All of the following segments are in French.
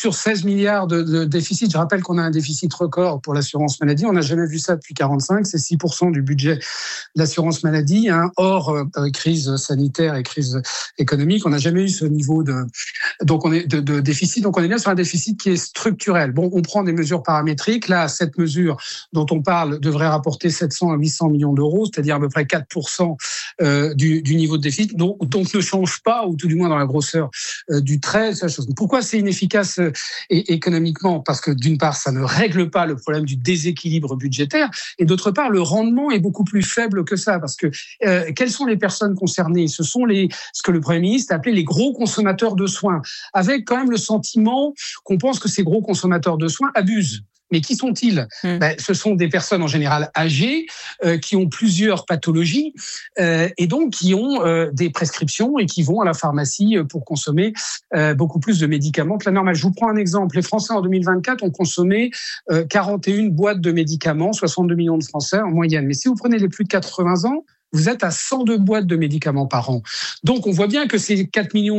sur 16 milliards de déficit. Je rappelle qu'on a un déficit record pour l'assurance maladie. On n'a jamais vu ça depuis 45. C'est 6% du budget de l'assurance maladie, hors crise sanitaire et crise économique. On n'a jamais eu ce niveau de déficit. Donc on est bien sur un déficit qui est structurel. Bon, on prend des mesures paramétriques. Là, cette mesure dont on parle devrait rapporter 700 à 800 millions d'euros, c'est-à-dire à peu près 4% du niveau de déficit. Donc ne change pas, ou tout du moins dans la grosseur du trait. Pourquoi c'est inefficace économiquement ? Parce que d'une part, ça ne règle pas le problème du déséquilibre budgétaire, et d'autre part, le rendement est beaucoup plus faible que ça. Parce que quelles sont les personnes concernées ? Ce sont ce que le Premier ministre a appelé les gros consommateurs de soins, avec quand même le sentiment qu'on pense que ces gros consommateurs de soins abusent. Mais qui sont-ils ? Ce sont des personnes en général âgées qui ont plusieurs pathologies et donc qui ont des prescriptions et qui vont à la pharmacie pour consommer beaucoup plus de médicaments que la normale. Je vous prends un exemple. Les Français en 2024 ont consommé 41 boîtes de médicaments, 62 millions de Français en moyenne. Mais si vous prenez les plus de 80 ans, vous êtes à 102 boîtes de médicaments par an. Donc, on voit bien que ces 4,5 millions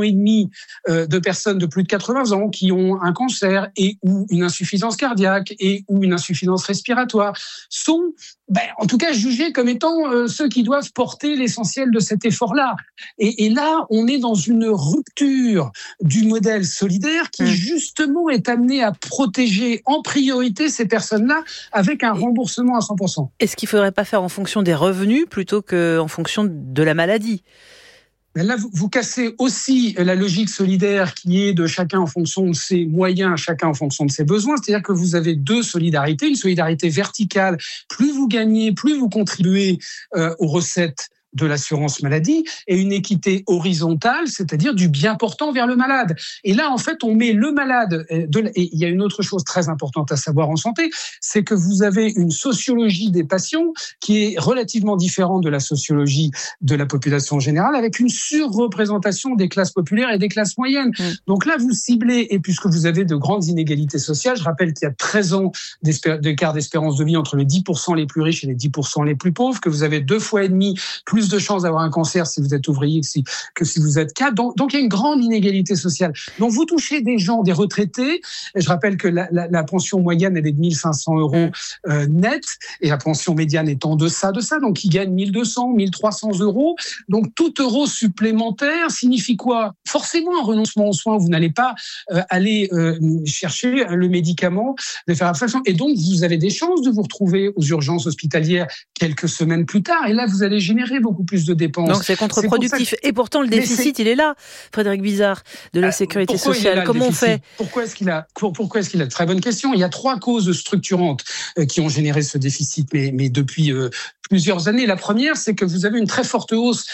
de personnes de plus de 80 ans qui ont un cancer et ou une insuffisance cardiaque et ou une insuffisance respiratoire sont, en tout cas, jugés comme étant ceux qui doivent porter l'essentiel de cet effort-là. Et là, on est dans une rupture du modèle solidaire qui, justement, est amené à protéger en priorité ces personnes-là avec un remboursement à 100%. Est-ce qu'il ne faudrait pas faire en fonction des revenus plutôt qu'en fonction de la maladie ? Mais là, vous cassez aussi la logique solidaire qui est de chacun en fonction de ses moyens, chacun en fonction de ses besoins. C'est-à-dire que vous avez deux solidarités. Une solidarité verticale. Plus vous gagnez, plus vous contribuez aux recettes de l'assurance maladie, et une équité horizontale, c'est-à-dire du bien portant vers le malade. Et là, en fait, on met le malade... Et il y a une autre chose très importante à savoir en santé, c'est que vous avez une sociologie des patients qui est relativement différente de la sociologie de la population générale, avec une surreprésentation des classes populaires et des classes moyennes. Donc là, vous ciblez, et puisque vous avez de grandes inégalités sociales, je rappelle qu'il y a 13 ans d'écart d'espérance de vie entre les 10% les plus riches et les 10% les plus pauvres, que vous avez 2,5 fois plus de chances d'avoir un cancer si vous êtes ouvrier que si vous êtes cadre. Donc il y a une grande inégalité sociale. Donc vous touchez des gens, des retraités. Je rappelle que la pension moyenne, elle est de 1 500 euros net, et la pension médiane est en deçà de ça. Donc ils gagnent 1 200, 1 300 euros. Donc tout euro supplémentaire signifie quoi ? Forcément un renoncement aux soins. Vous n'allez pas aller chercher le médicament, de faire abstraction. Et donc vous avez des chances de vous retrouver aux urgences hospitalières quelques semaines plus tard. Et là, vous allez générer beaucoup plus de dépenses. Donc c'est contre-productif. Et pourtant, le déficit, il est là, Frédéric Bizard, de la sécurité sociale. Comment on fait ? Pourquoi est-ce qu'il a Très bonne question. Il y a 3 causes structurantes qui ont généré ce déficit, mais depuis plusieurs années. La première, c'est que vous avez une très forte hausse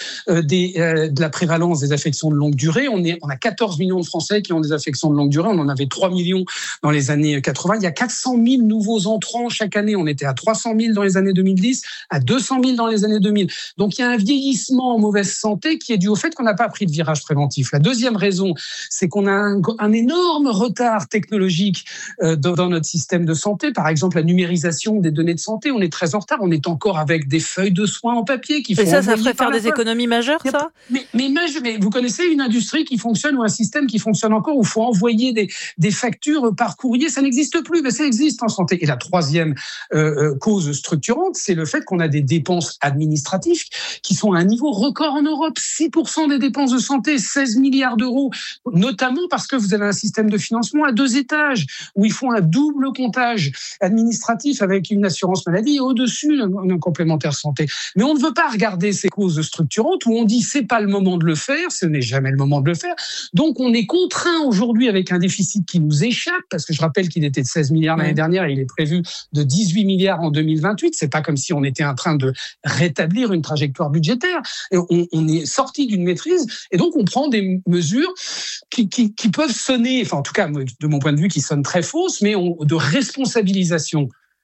de la prévalence des affections de longue durée. On a 14 millions de Français qui ont des affections de longue durée. On en avait 3 millions dans les années 80. Il y a 400 000 nouveaux entrants chaque année. On était à 300 000 dans les années 2010, à 200 000 dans les années 2000. Donc il y a un vieillissement en mauvaise santé qui est dû au fait qu'on n'a pas pris de virage préventif. La deuxième raison, c'est qu'on a un énorme retard technologique dans notre système de santé. Par exemple, la numérisation des données de santé, on est très en retard. On est encore avec des feuilles de soins en papier qui font. Et ça ferait faire des économies majeures, ça ? Mais vous connaissez une industrie qui fonctionne ou un système qui fonctionne encore où il faut envoyer des factures par courrier ? Ça n'existe plus, mais ça existe en santé. Et la troisième cause structurante, c'est le fait qu'on a des dépenses administratives qui sont à un niveau record en Europe. 6% des dépenses de santé, 16 milliards d'euros, notamment parce que vous avez un système de financement à 2 étages, où ils font un double comptage administratif avec une assurance maladie et au-dessus un complémentaire santé. Mais on ne veut pas regarder ces causes structurantes où on dit c'est pas le moment de le faire, ce n'est jamais le moment de le faire. Donc on est contraint aujourd'hui avec un déficit qui nous échappe, parce que je rappelle qu'il était de 16 milliards l'année dernière et il est prévu de 18 milliards en 2028. C'est pas comme si on était en train de rétablir une trajectoire budgétaire. Et on est sorti d'une maîtrise et donc on prend des mesures qui peuvent sonner, enfin en tout cas de mon point de vue, qui sonnent très fausses, mais de responsabilisation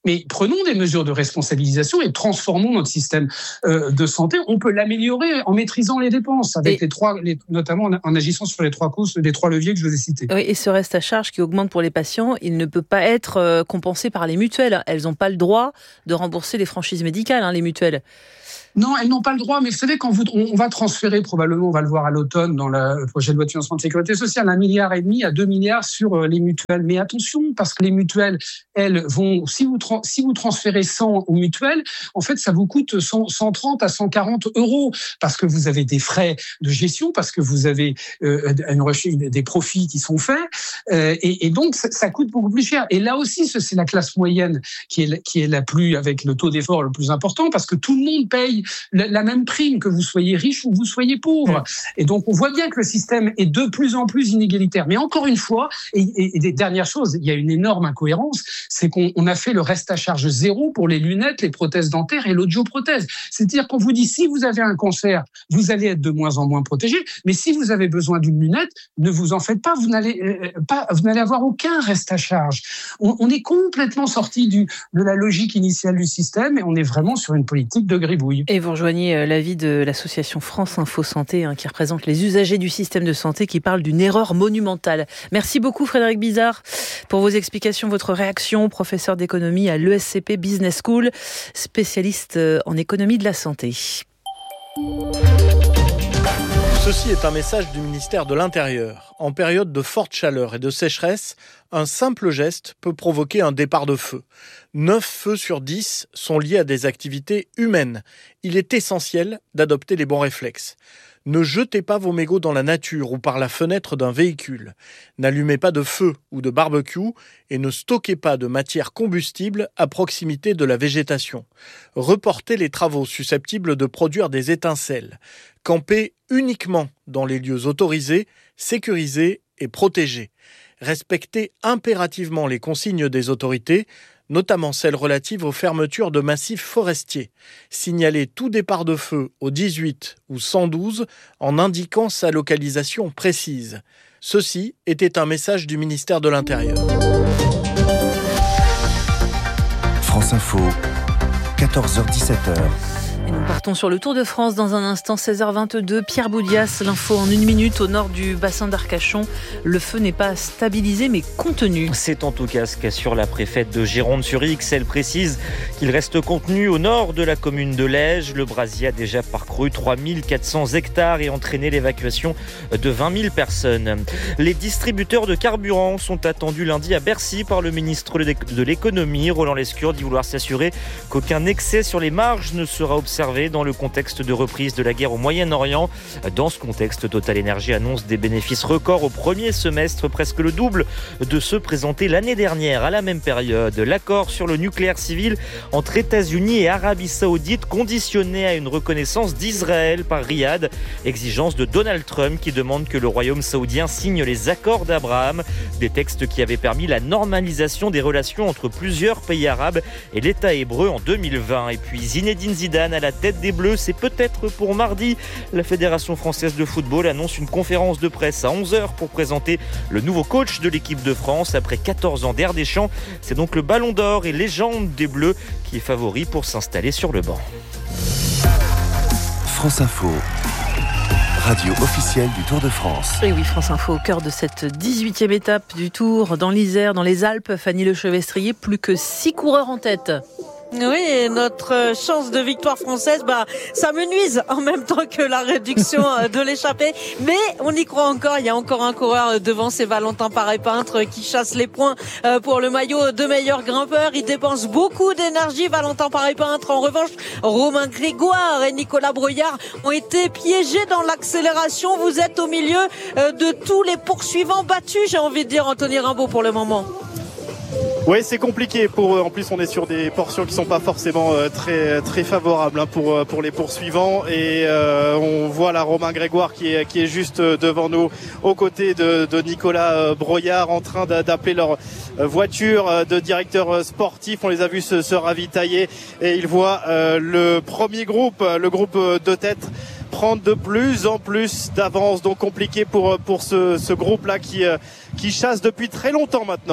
mais prenons des mesures de responsabilisation et transformons notre système de santé. On peut l'améliorer en maîtrisant les dépenses, avec notamment en agissant sur les trois causes, les trois leviers que je vous ai cités. Oui, et ce reste à charge qui augmente pour les patients, il ne peut pas être compensé par les mutuelles. Elles n'ont pas le droit de rembourser les franchises médicales, les mutuelles. Non, elles n'ont pas le droit, mais vous savez, quand on va transférer, probablement, on va le voir à l'automine dans la prochaine loi de financement de sécurité sociale, 1,5 milliard à 2 milliards sur les mutuelles. Mais attention, parce que les mutuelles, elles vont, si vous transférez 100 aux mutuelles, en fait, ça vous coûte 130 à 140 euros, parce que vous avez des frais de gestion, parce que vous avez des profits qui sont faits, et donc ça coûte beaucoup plus cher. Et là aussi, c'est la classe moyenne qui est la plus, avec le taux d'effort le plus important, parce que tout le monde paye la même prime, que vous soyez riche ou que vous soyez pauvre. Et donc, on voit bien que le système est de plus en plus inégalitaire. Mais encore une fois, et des dernières choses, il y a une énorme incohérence, c'est qu'on a fait le reste à charge zéro pour les lunettes, les prothèses dentaires et l'audioprothèse. C'est-à-dire qu'on vous dit, si vous avez un cancer, vous allez être de moins en moins protégé, mais si vous avez besoin d'une lunette, ne vous en faites pas, vous n'allez avoir aucun reste à charge. On est complètement sorti de la logique initiale du système, et on est vraiment sur une politique de gribouille. Et vous rejoignez l'avis de l'association France Info Santé, qui représente les usagers du système de santé, qui parle d'une erreur monumentale. Merci beaucoup Frédéric Bizard pour vos explications, votre réaction, professeur d'économie à l'ESCP Business School, spécialiste en économie de la santé. Ceci est un message du ministère de l'Intérieur. En période de forte chaleur et de sécheresse, un simple geste peut provoquer un départ de feu. 9 feux sur 10 sont liés à des activités humaines. Il est essentiel d'adopter les bons réflexes. Ne jetez pas vos mégots dans la nature ou par la fenêtre d'un véhicule. N'allumez pas de feu ou de barbecue et ne stockez pas de matière combustible à proximité de la végétation. Reportez les travaux susceptibles de produire des étincelles. Campez uniquement dans les lieux autorisés, sécurisés et protégés. Respectez impérativement les consignes des autorités, notamment celles relatives aux fermetures de massifs forestiers. Signalez tout départ de feu au 18 ou 112 en indiquant sa localisation précise. Ceci était un message du ministère de l'Intérieur. France Info, 14h-17h. Et nous partons sur le Tour de France dans un instant, 16h22. Pierre Boudias, l'info en 1 minute au nord du bassin d'Arcachon. Le feu n'est pas stabilisé mais contenu. C'est en tout cas ce qu'assure la préfète de Gironde-sur-Ix. Elle précise qu'il reste contenu au nord de la commune de Lège. Le brasier a déjà parcouru 3400 hectares et entraîné l'évacuation de 20 000 personnes. Les distributeurs de carburant sont attendus lundi à Bercy par le ministre de l'économie. Roland Lescure dit vouloir s'assurer qu'aucun excès sur les marges ne sera observé dans le contexte de reprise de la guerre au Moyen-Orient. Dans ce contexte, Total Energy annonce des bénéfices records au premier semestre, presque le double de ceux présentés l'année dernière à la même période. L'accord sur le nucléaire civil entre États-Unis et Arabie Saoudite conditionné à une reconnaissance d'Israël par Riyad, exigence de Donald Trump qui demande que le royaume saoudien signe les accords d'Abraham, des textes qui avaient permis la normalisation des relations entre plusieurs pays arabes et l'État hébreu en 2020. Et puis Zinedine Zidane à la tête des Bleus, c'est peut-être pour mardi. La Fédération française de football annonce une conférence de presse à 11h pour présenter le nouveau coach de l'équipe de France après 14 ans d'Air Deschamps. C'est donc le Ballon d'Or et légende des Bleus qui est favori pour s'installer sur le banc. France Info, radio officielle du Tour de France. Et oui, France Info au cœur de cette 18e étape du Tour dans l'Isère, dans les Alpes. Fanny Lechevestrier, plus que 6 coureurs en tête. Oui, et notre chance de victoire française, ça me nuise en même temps que la réduction de l'échappée. Mais on y croit encore. Il y a encore un coureur devant, c'est Valentin Paré-Peintre qui chasse les points pour le maillot de meilleur grimpeur. Il dépense beaucoup d'énergie, Valentin Paré-Peintre. En revanche, Romain Grégoire et Nicolas Brouillard ont été piégés dans l'accélération. Vous êtes au milieu de tous les poursuivants battus, j'ai envie de dire, Anthony Rimbaud, pour le moment. Oui, c'est compliqué pour eux. En plus, on est sur des portions qui sont pas forcément très très favorables pour les poursuivants. Et on voit là Romain Grégoire qui est juste devant nous, aux côtés de Nicolas Broyard, en train d'appeler leur voiture de directeur sportif. On les a vus se ravitailler et ils voient le premier groupe, le groupe de tête, prendre de plus en plus d'avance. Donc compliqué pour ce groupe-là qui chasse depuis très longtemps maintenant.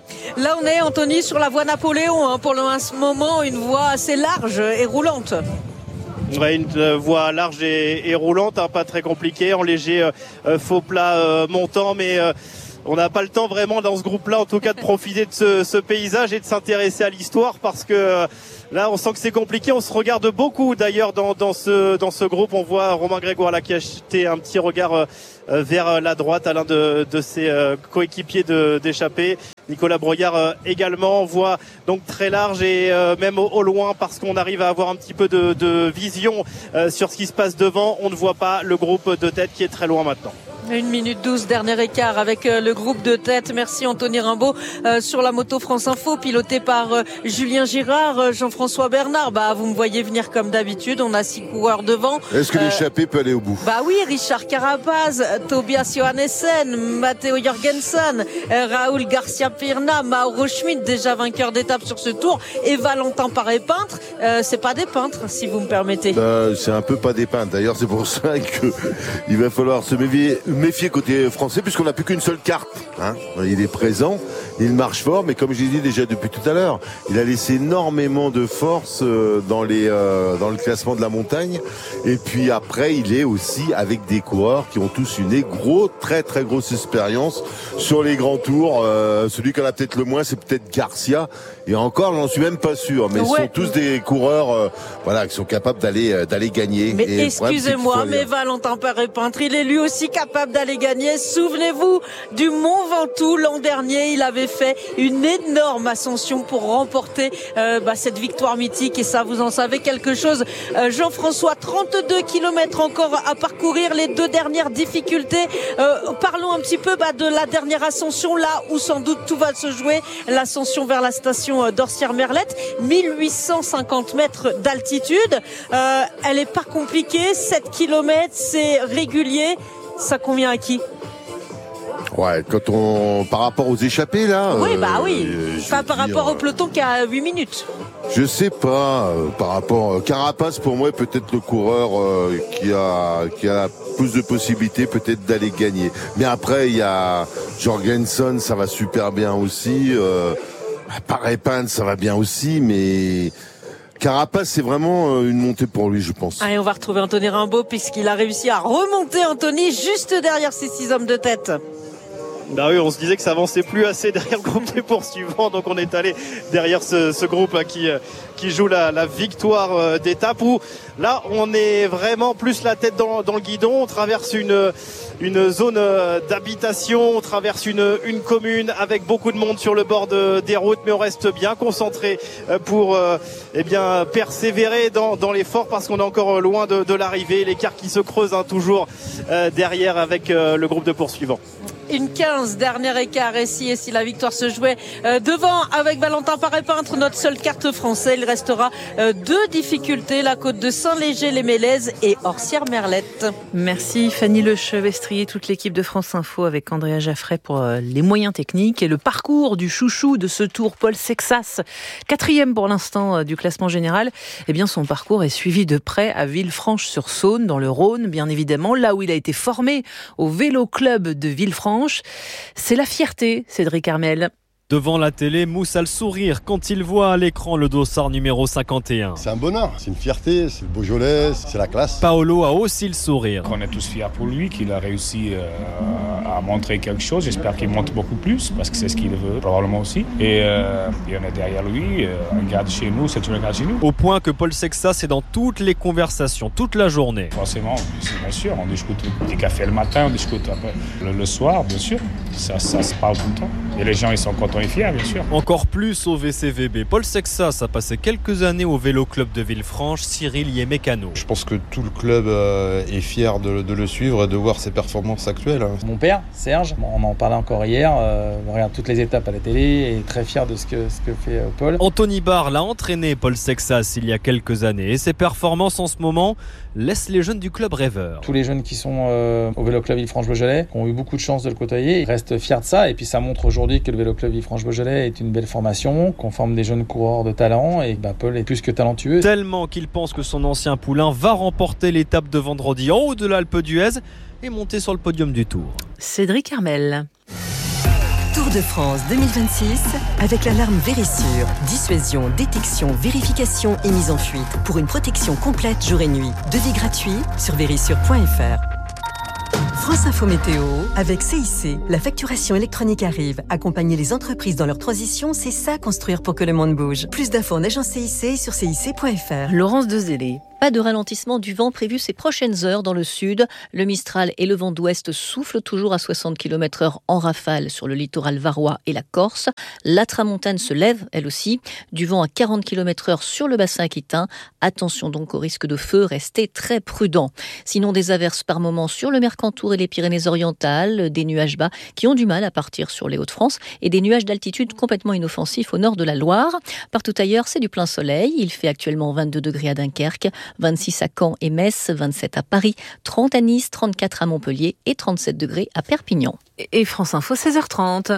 Là, on est, Anthony, sur la voie Napoléon. Pour le moment, une voie assez large et roulante. Ouais, une voie large et roulante, pas très compliquée, en léger faux plat montant, mais on n'a pas le temps vraiment dans ce groupe-là, en tout cas, de profiter de ce paysage et de s'intéresser à l'histoire, parce que là, on sent que c'est compliqué. On se regarde beaucoup, d'ailleurs, dans ce groupe. On voit Romain Grégoire là qui a jeté un petit regard vers la droite à l'un de ses coéquipiers d'échappée. Nicolas Broyard également. On voit donc très large et même au loin, parce qu'on arrive à avoir un petit peu de vision sur ce qui se passe devant. On ne voit pas le groupe de tête qui est très loin maintenant. 1 minute 12, dernier écart avec le groupe de tête. Merci Anthony Rimbaud sur la moto France Info, piloté par Julien Girard, Jean-François Bernard. Vous me voyez venir comme d'habitude. On a 6 coureurs devant. Est-ce que l'échappée peut aller au bout? Oui, Richard Carapaz, Tobias Johannessen, Matteo Jorgensen, Raoul Garcia Pirna, Mauro Schmid, déjà vainqueur d'étape sur ce tour, et Valentin Paré-Peintre. C'est pas des peintres, si vous me permettez. C'est un peu pas des peintres. D'ailleurs, c'est pour ça que il va falloir se méfier côté français, puisqu'on n'a plus qu'une seule carte. Il est présent, il marche fort, mais comme je l'ai dit déjà depuis tout à l'heure, il a laissé énormément de force dans le classement de la montagne. Et puis après, il est aussi avec des coureurs qui ont tous une très très grosse expérience sur les grands tours. Celui qui en a peut-être le moins, c'est peut-être Garcia. Et encore, j'en suis même pas sûr. Mais ils sont tous des coureurs, qui sont capables d'aller gagner. Mais excusez-moi, mais Valentin Paré-Peintre, il est lui aussi capable d'aller gagner. Souvenez-vous du Mont Ventoux l'an dernier. Il avait fait une énorme ascension pour remporter cette victoire mythique. Et ça, vous en savez quelque chose. Jean-François, 32 km encore à parcourir, les 2 dernières difficultés. Parlons un petit peu de la dernière ascension, là où sans doute tout va se jouer. L'ascension vers la station d'Orsières-Merlette, 1850 mètres d'altitude. Elle est pas compliquée, 7 km, c'est régulier. Ça convient à qui? Ouais, par rapport aux échappés, là. Oui, par rapport au peloton qui a 8 minutes. Je sais pas, par rapport Carapace, pour moi, peut-être le coureur qui a plus de possibilités peut-être d'aller gagner. Mais après, il y a Jorgensen, ça va super bien aussi. Paré-Peintre, ça va bien aussi, mais Carapace, c'est vraiment une montée pour lui, je pense. Allez, on va retrouver Anthony Rimbaud, puisqu'il a réussi à remonter Anthony juste derrière ces 6 hommes de tête. Oui, on se disait que ça avançait plus assez derrière le groupe des poursuivants, donc on est allé derrière ce groupe qui joue la victoire d'étape, où là on est vraiment plus la tête dans le guidon. On traverse une zone d'habitation, on traverse une commune avec beaucoup de monde sur le bord des routes, mais on reste bien concentré pour persévérer dans l'effort, parce qu'on est encore loin de l'arrivée. L'écart qui se creuse toujours derrière avec le groupe de poursuivants. Une 15, dernier écart, et si la victoire se jouait devant avec Valentin Paré-Peintre, notre seule carte française. Il restera 2 difficultés, la côte de Saint-Léger-les-Mélèzes et Orsières-Merlette. Merci Fanny Lechevestrier, toute l'équipe de France Info avec Andrea Jaffray pour les moyens techniques et le parcours du chouchou de ce tour, Paul Sexas, 4e pour l'instant du classement général. Son parcours est suivi de près à Villefranche-sur-Saône, dans le Rhône, bien évidemment, là où il a été formé au Vélo Club de Villefranche. C'est la fierté, Cédric Armel. Devant la télé, Mousse a le sourire quand il voit à l'écran le dossard numéro 51. C'est un bonheur, c'est une fierté, c'est le Beaujolais, c'est la classe. Paolo a aussi le sourire. On est tous fiers pour lui, qu'il a réussi à montrer quelque chose. J'espère qu'il montre beaucoup plus, parce que c'est ce qu'il veut, probablement aussi. Et on est derrière lui, un gars de chez nous, c'est un gars de chez nous. Au point que Paul Sexas est dans toutes les conversations, toute la journée. Forcément, bien sûr, on discute des cafés le matin, on discute après le soir, bien sûr. Ça se parle tout le temps. Et les gens, ils sont contents et fiers, bien sûr. Encore plus au VCVB. Paul Sexas a passé quelques années au Vélo Club de Villefranche, Cyril Yémécano. Je pense que tout le club est fier de le suivre et de voir ses performances actuelles. Mon père, Serge, on en parlait encore hier, on regarde toutes les étapes à la télé et est très fier de ce que fait Paul. Anthony Barr l'a entraîné, Paul Sexas, il y a quelques années. Et ses performances en ce moment laissent les jeunes du club rêveurs. Tous les jeunes qui sont au Vélo Club Villefranche-Beaujolais, qui ont eu beaucoup de chance de le côtoyer, ils restent fiers de ça. Et puis ça montre aujourd'hui que le Vélo Club Villefranche-Beaujolais est une belle formation, qu'on forme des jeunes coureurs de talent, et Paul est plus que talentueux. Tellement qu'il pense que son ancien poulain va remporter l'étape de vendredi en haut de l'Alpe d'Huez et monter sur le podium du Tour. Cédric Armel. Tour de France 2026 avec l'alarme Vérissure. Dissuasion, détection, vérification et mise en fuite pour une protection complète jour et nuit. Devis gratuit sur vérissure.fr. France Info Météo avec CIC. La facturation électronique arrive. Accompagner les entreprises dans leur transition, c'est ça construire pour que le monde bouge. Plus d'infos en agence CIC sur cic.fr. Laurence Dezélé. Pas de ralentissement du vent prévu ces prochaines heures dans le sud. Le Mistral et le vent d'ouest soufflent toujours à 60 km/h en rafale sur le littoral varois et la Corse. La tramontane se lève, elle aussi. Du vent à 40 km/h sur le bassin aquitain. Attention donc au risque de feu, restez très prudents. Sinon, des averses par moments sur le Mercantour et les Pyrénées-Orientales, des nuages bas qui ont du mal à partir sur les Hauts-de-France et des nuages d'altitude complètement inoffensifs au nord de la Loire. Partout ailleurs, c'est du plein soleil. Il fait actuellement 22 degrés à Dunkerque, 26 à Caen et Metz, 27 à Paris, 30 à Nice, 34 à Montpellier et 37 degrés à Perpignan. Et France Info, 16h30.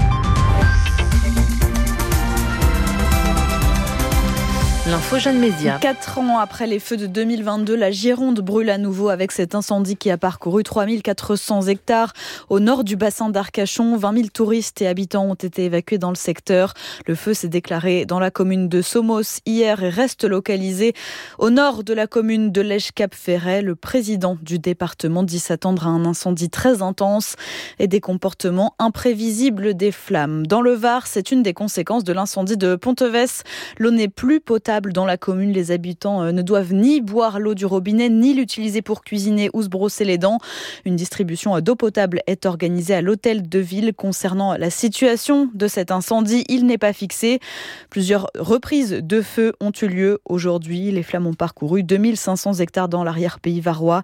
L'info Jeanne Mézia. 4 ans après les feux de 2022, la Gironde brûle à nouveau avec cet incendie qui a parcouru 3400 hectares au nord du bassin d'Arcachon. 20 000 touristes et habitants ont été évacués dans le secteur. Le feu s'est déclaré dans la commune de Somos hier et reste localisé au nord de la commune de Lège-Cap-Ferret. Le président du département dit s'attendre à un incendie très intense et des comportements imprévisibles des flammes. Dans le Var, c'est une des conséquences de l'incendie de Ponteves. L'eau n'est plus potable dans la commune. Les habitants ne doivent ni boire l'eau du robinet, ni l'utiliser pour cuisiner ou se brosser les dents. Une distribution d'eau potable est organisée à l'hôtel de ville. Concernant la situation de cet incendie, il n'est pas fixé. Plusieurs reprises de feu ont eu lieu aujourd'hui. Les flammes ont parcouru 2500 hectares dans l'arrière-pays varois.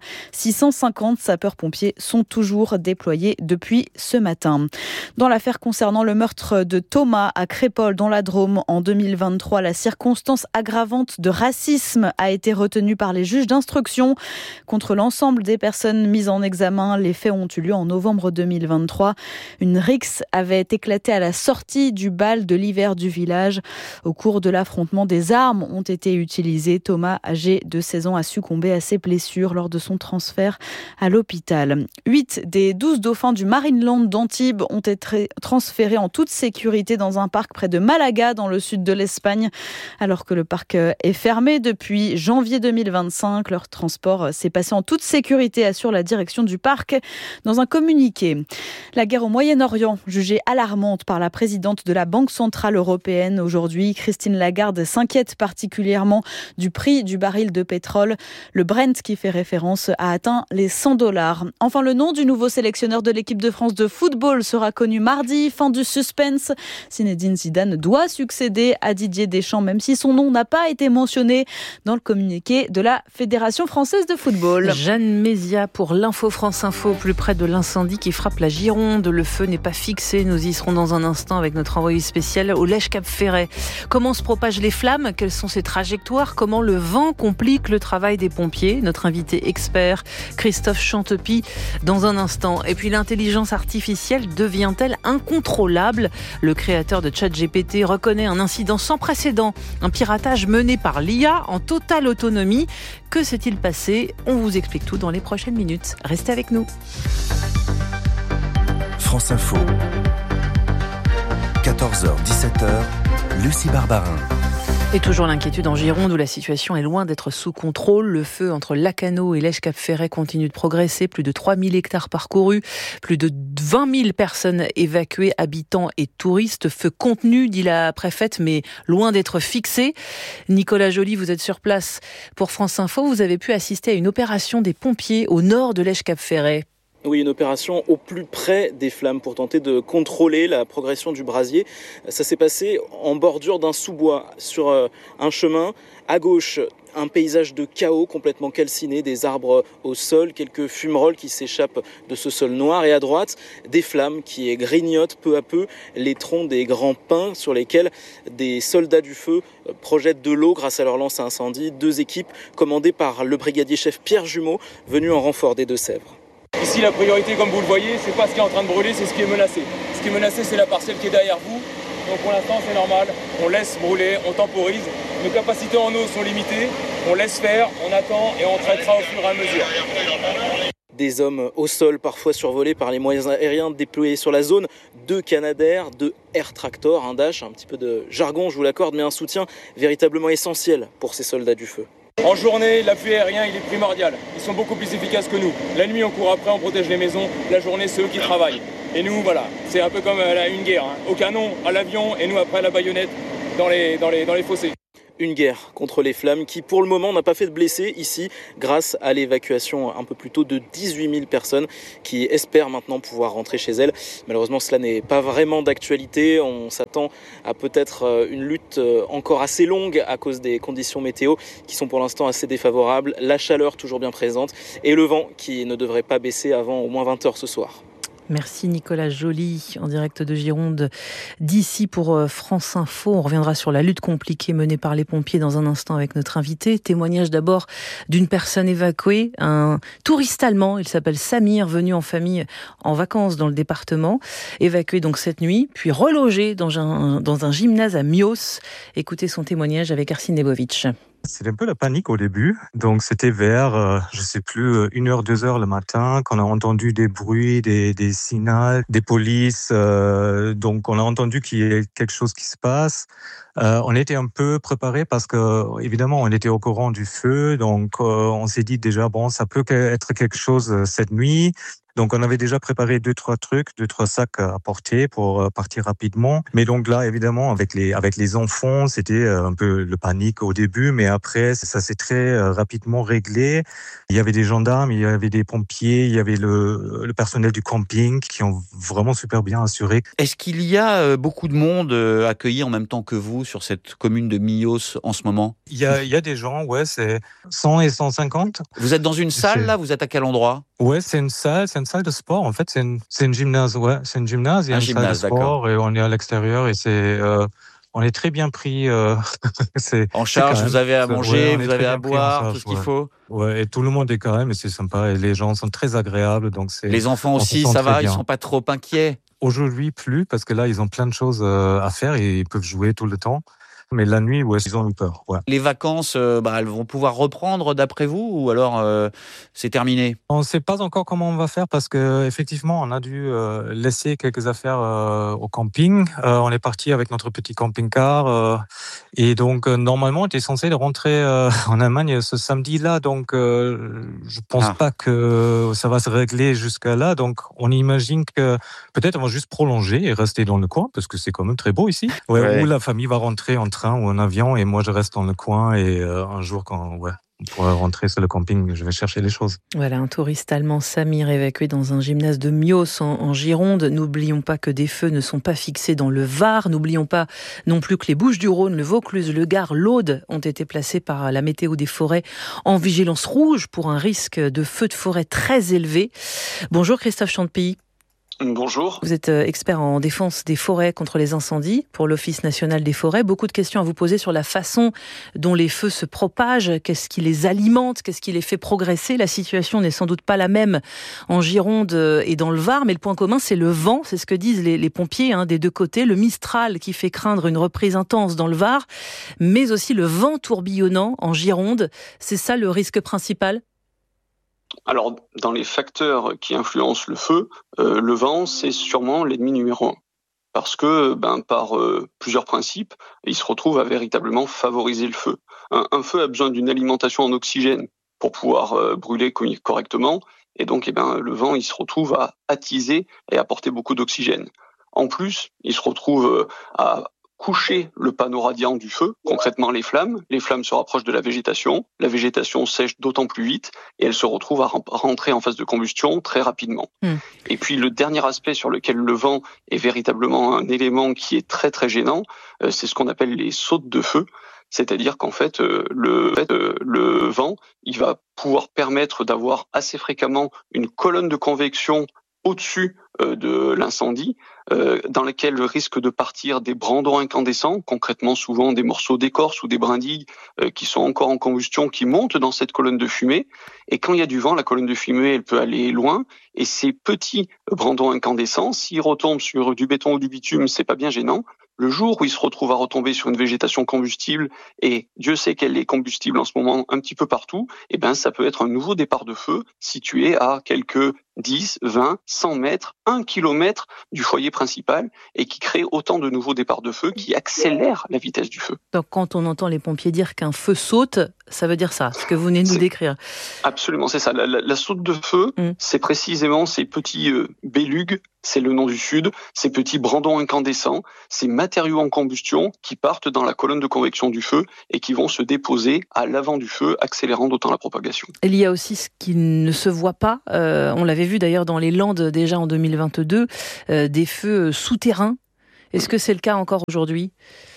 650 sapeurs-pompiers sont toujours déployés depuis ce matin. Dans l'affaire concernant le meurtre de Thomas à Crépol dans la Drôme en 2023, la circonstance aggravante de racisme a été retenue par les juges d'instruction contre l'ensemble des personnes mises en examen. Les faits ont eu lieu en novembre 2023. Une rixe avait éclaté à la sortie du bal de l'hiver du village. Au cours de l'affrontement, des armes ont été utilisées. Thomas, âgé de 16 ans, a succombé à ses blessures lors de son transfert à l'hôpital. 8 des 12 dauphins du Marineland d'Antibes ont été transférés en toute sécurité dans un parc près de Malaga, dans le sud de l'Espagne. Alors que le parc est fermé depuis janvier 2025. Leur transport s'est passé en toute sécurité, assure la direction du parc dans un communiqué. La guerre au Moyen-Orient, jugée alarmante par la présidente de la Banque Centrale Européenne aujourd'hui, Christine Lagarde s'inquiète particulièrement du prix du baril de pétrole. Le Brent, qui fait référence, a atteint les $100. Enfin, le nom du nouveau sélectionneur de l'équipe de France de football sera connu mardi. Fin du suspense. Zinedine Zidane doit succéder à Didier Deschamps, même si son nom n'a pas été mentionné dans le communiqué de la Fédération française de football. Jeanne Mézia pour l'Info France Info, plus près de l'incendie qui frappe la Gironde. Le feu n'est pas fixé. Nous y serons dans un instant avec notre envoyé spécial au Lège-Cap-Ferret. Comment se propagent les flammes ? Quelles sont ces trajectoires ? Comment le vent complique le travail des pompiers ? Notre invité expert, Christophe Chantepie, dans un instant. Et puis l'intelligence artificielle devient-elle incontrôlable ? Le créateur de ChatGPT reconnaît un incident sans précédent, un piratage mené par l'IA en totale autonomie. Que s'est-il passé ? On vous explique tout dans les prochaines minutes. Restez avec nous. France Info. 14h-17h, Lucie Barbarin. Et toujours l'inquiétude en Gironde où la situation est loin d'être sous contrôle. Le feu entre Lacanau et Lège-Cap-Ferret continue de progresser. Plus de 3000 hectares parcourus, plus de 20 000 personnes évacuées, habitants et touristes. Feu contenu, dit la préfète, mais loin d'être fixé. Nicolas Joly, vous êtes sur place pour France Info. Vous avez pu assister à une opération des pompiers au nord de Lège-Cap-Ferret. Oui, une opération au plus près des flammes pour tenter de contrôler la progression du brasier. Ça s'est passé en bordure d'un sous-bois, sur un chemin. À gauche, un paysage de chaos complètement calciné, des arbres au sol, quelques fumerolles qui s'échappent de ce sol noir. Et à droite, des flammes qui grignotent peu à peu les troncs des grands pins sur lesquels des soldats du feu projettent de l'eau grâce à leur lance à incendie. 2 équipes commandées par le brigadier-chef Pierre Jumeau, venu en renfort des Deux-Sèvres. Ici, la priorité, comme vous le voyez, c'est pas ce qui est en train de brûler, c'est ce qui est menacé. Ce qui est menacé, c'est la parcelle qui est derrière vous. Donc pour l'instant, c'est normal. On laisse brûler, on temporise. Nos capacités en eau sont limitées. On laisse faire, on attend et on traitera au fur et à mesure. Des hommes au sol, parfois survolés par les moyens aériens déployés sur la zone. 2 Canadair, 2 Air Tractor, un Dash, un petit peu de jargon, je vous l'accorde, mais un soutien véritablement essentiel pour ces soldats du feu. En journée, l'appui aérien il est primordial. Ils sont beaucoup plus efficaces que nous. La nuit, on court après, on protège les maisons. La journée, c'est eux qui travaillent. Et nous, voilà, c'est un peu comme une guerre. Au canon, à l'avion, et nous après à la baïonnette dans les fossés. Une guerre contre les flammes qui, pour le moment, n'a pas fait de blessés ici, grâce à l'évacuation un peu plus tôt de 18 000 personnes qui espèrent maintenant pouvoir rentrer chez elles. Malheureusement, cela n'est pas vraiment d'actualité. On s'attend à peut-être une lutte encore assez longue à cause des conditions météo qui sont pour l'instant assez défavorables. La chaleur toujours bien présente et le vent qui ne devrait pas baisser avant au moins 20h ce soir. Merci Nicolas Joly, en direct de Gironde, d'ici pour France Info. On reviendra sur la lutte compliquée menée par les pompiers dans un instant avec notre invité. Témoignage d'abord d'une personne évacuée, un touriste allemand, il s'appelle Samir, venu en famille en vacances dans le département, évacué donc cette nuit, puis relogé dans un gymnase à Mios. Écoutez son témoignage avec Arsène Lebovitch. C'était un peu la panique au début. Donc, c'était vers, 1h, 2h le matin qu'on a entendu des bruits, des signaux, des polices. Donc, on a entendu qu'il y ait quelque chose qui se passe. On était un peu préparés parce que, évidemment, on était au courant du feu. Donc, on s'est dit déjà, bon, ça peut être quelque chose cette nuit. Donc, on avait déjà préparé 2-3 trucs, 2-3 sacs à porter pour partir rapidement. Mais donc là, évidemment, avec les enfants, c'était un peu le panique au début, mais après, ça s'est très rapidement réglé. Il y avait des gendarmes, il y avait des pompiers, il y avait le personnel du camping qui ont vraiment super bien assuré. Est-ce qu'il y a beaucoup de monde accueilli en même temps que vous sur cette commune de Mios en ce moment ? Il y a des gens, ouais, c'est 100 et 150. Vous êtes dans une salle là ? Vous êtes à quel endroit ? Ouais, c'est une salle de sport. En fait, c'est une gymnase. Ouais, c'est une gymnase. Il y a une salle de sport et on est à l'extérieur et on est très bien pris. En charge, vous avez à manger, vous avez à boire, tout ce qu'il faut. Ouais, et tout le monde est quand même, et c'est sympa. Et les gens sont très agréables, donc Les enfants aussi, ça va, ils sont pas trop inquiets. Aujourd'hui, plus, parce que là, ils ont plein de choses à faire et ils peuvent jouer tout le temps. Mais la nuit, ouais, ils ont eu peur. Ouais. Les vacances, elles vont pouvoir reprendre d'après vous ou alors c'est terminé ? On ne sait pas encore comment on va faire parce que effectivement, on a dû laisser quelques affaires au camping. On est parti avec notre petit camping-car et donc normalement, on était censé rentrer en Allemagne ce samedi-là. Donc, je pense pas que ça va se régler jusqu'à là. Donc, on imagine que peut-être on va juste prolonger et rester dans le coin parce que c'est quand même très beau ici. Ouais. Où la famille va rentrer en train ou en avion et moi je reste dans le coin et un jour quand on pourra rentrer sur le camping, je vais chercher les choses. Voilà, un touriste allemand, Samir, évacué dans un gymnase de Mios en Gironde. N'oublions pas que des feux ne sont pas fixés dans le Var. N'oublions pas non plus que les Bouches-du-Rhône, le Vaucluse, le Gard, l'Aude ont été placés par la météo des forêts en vigilance rouge pour un risque de feu de forêt très élevé. Bonjour Christophe Chantepie. Bonjour. Vous êtes expert en défense des forêts contre les incendies pour l'Office national des forêts. Beaucoup de questions à vous poser sur la façon dont les feux se propagent, qu'est-ce qui les alimente, qu'est-ce qui les fait progresser. La situation n'est sans doute pas la même en Gironde et dans le Var, mais le point commun, c'est le vent. C'est ce que disent les pompiers des deux côtés. Le Mistral qui fait craindre une reprise intense dans le Var, mais aussi le vent tourbillonnant en Gironde. C'est ça le risque principal ? Alors, dans les facteurs qui influencent le feu, le vent, c'est sûrement l'ennemi numéro 1. Parce que, par plusieurs principes, il se retrouve à véritablement favoriser le feu. Un feu a besoin d'une alimentation en oxygène pour pouvoir brûler correctement. Et donc, le vent, il se retrouve à attiser et apporter beaucoup d'oxygène. En plus, il se retrouve à coucher le panneau radiant du feu, concrètement les flammes se rapprochent de la végétation sèche d'autant plus vite et elle se retrouve à rentrer en phase de combustion très rapidement. Et puis le dernier aspect sur lequel le vent est véritablement un élément qui est très très gênant, c'est ce qu'on appelle les sautes de feu, c'est-à-dire qu'en fait le vent, il va pouvoir permettre d'avoir assez fréquemment une colonne de convection au-dessus de l'incendie, dans lequel risque de partir des brandons incandescents, concrètement souvent des morceaux d'écorce ou des brindilles qui sont encore en combustion, qui montent dans cette colonne de fumée. Et quand il y a du vent, la colonne de fumée, elle peut aller loin. Et ces petits brandons incandescents, s'ils retombent sur du béton ou du bitume, c'est pas bien gênant. Le jour où il se retrouve à retomber sur une végétation combustible, et Dieu sait qu'elle est combustible en ce moment un petit peu partout, eh ben, ça peut être un nouveau départ de feu situé à quelques 10, 20, 100 mètres, 1 kilomètre du foyer principal et qui crée autant de nouveaux départs de feu qui accélèrent la vitesse du feu. Donc quand on entend les pompiers dire qu'un feu saute, ça veut dire ça, ce que vous venez de nous décrire. Absolument, c'est ça. La saute de feu, c'est précisément ces petits bélugues, c'est le nom du Sud, ces petits brandons incandescents, ces matériaux en combustion qui partent dans la colonne de convection du feu et qui vont se déposer à l'avant du feu, accélérant d'autant la propagation. Il y a aussi ce qui ne se voit pas, on l'avait vu d'ailleurs dans les Landes déjà en 2022, des feux souterrains. Est-ce que c'est le cas encore aujourd'hui ?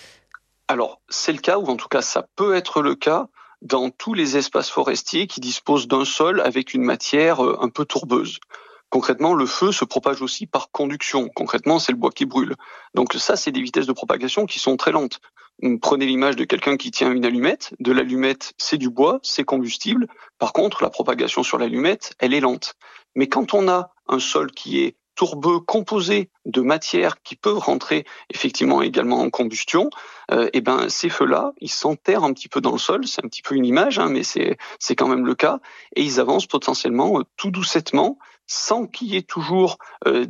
Alors, c'est le cas, ou en tout cas ça peut être le cas, dans tous les espaces forestiers qui disposent d'un sol avec une matière un peu tourbeuse. Concrètement, le feu se propage aussi par conduction. Concrètement, c'est le bois qui brûle. Donc ça, c'est des vitesses de propagation qui sont très lentes. Prenez l'image de quelqu'un qui tient une allumette. De l'allumette, c'est du bois, c'est combustible. Par contre, la propagation sur l'allumette, elle est lente. Mais quand on a un sol qui est tourbeux, composé de matières qui peuvent rentrer effectivement également en combustion, et ben ces feux-là, ils s'enterrent un petit peu dans le sol. C'est un petit peu une image, mais c'est quand même le cas. Et ils avancent potentiellement tout doucettement, sans qu'il y ait toujours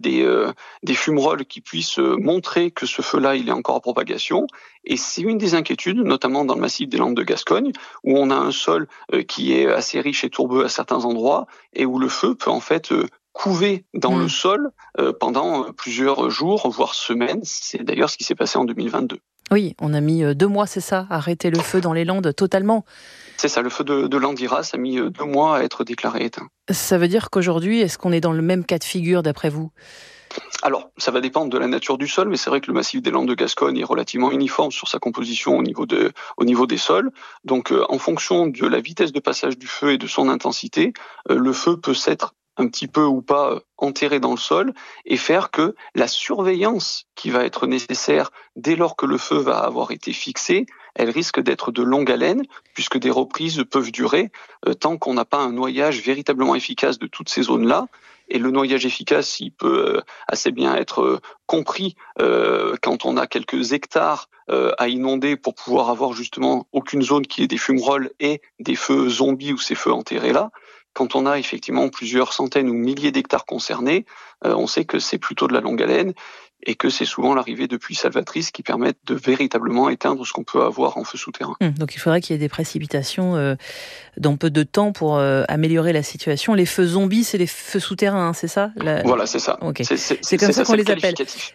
des fumerolles qui puissent montrer que ce feu-là, il est encore en propagation. Et c'est une des inquiétudes, notamment dans le massif des Landes de Gascogne, où on a un sol qui est assez riche et tourbeux à certains endroits, et où le feu peut en fait couver dans le sol pendant plusieurs jours, voire semaines. C'est d'ailleurs ce qui s'est passé en 2022. Oui, on a mis 2 mois, c'est ça, à arrêter le feu dans les Landes totalement. C'est ça, le feu de Landiras a mis 2 mois à être déclaré éteint. Ça veut dire qu'aujourd'hui, est-ce qu'on est dans le même cas de figure d'après vous ? Alors, ça va dépendre de la nature du sol, mais c'est vrai que le massif des Landes de Gascogne est relativement uniforme sur sa composition au niveau des sols. Donc, en fonction de la vitesse de passage du feu et de son intensité, le feu peut s'être un petit peu ou pas enterré dans le sol et faire que la surveillance qui va être nécessaire dès lors que le feu va avoir été fixé, elle risque d'être de longue haleine puisque des reprises peuvent durer tant qu'on n'a pas un noyage véritablement efficace de toutes ces zones-là. Et le noyage efficace, il peut assez bien être compris quand on a quelques hectares à inonder pour pouvoir avoir justement aucune zone qui ait des fumerolles et des feux zombies ou ces feux enterrés là. Quand on a effectivement plusieurs centaines ou milliers d'hectares concernés, on sait que c'est plutôt de la longue haleine et que c'est souvent l'arrivée de pluies salvatrices qui permettent de véritablement éteindre ce qu'on peut avoir en feu souterrain. Donc il faudrait qu'il y ait des précipitations dans peu de temps pour améliorer la situation. Les feux zombies, c'est les feux souterrains, c'est ça ? Voilà, c'est ça. Okay. C'est comme ça qu'on les appelle.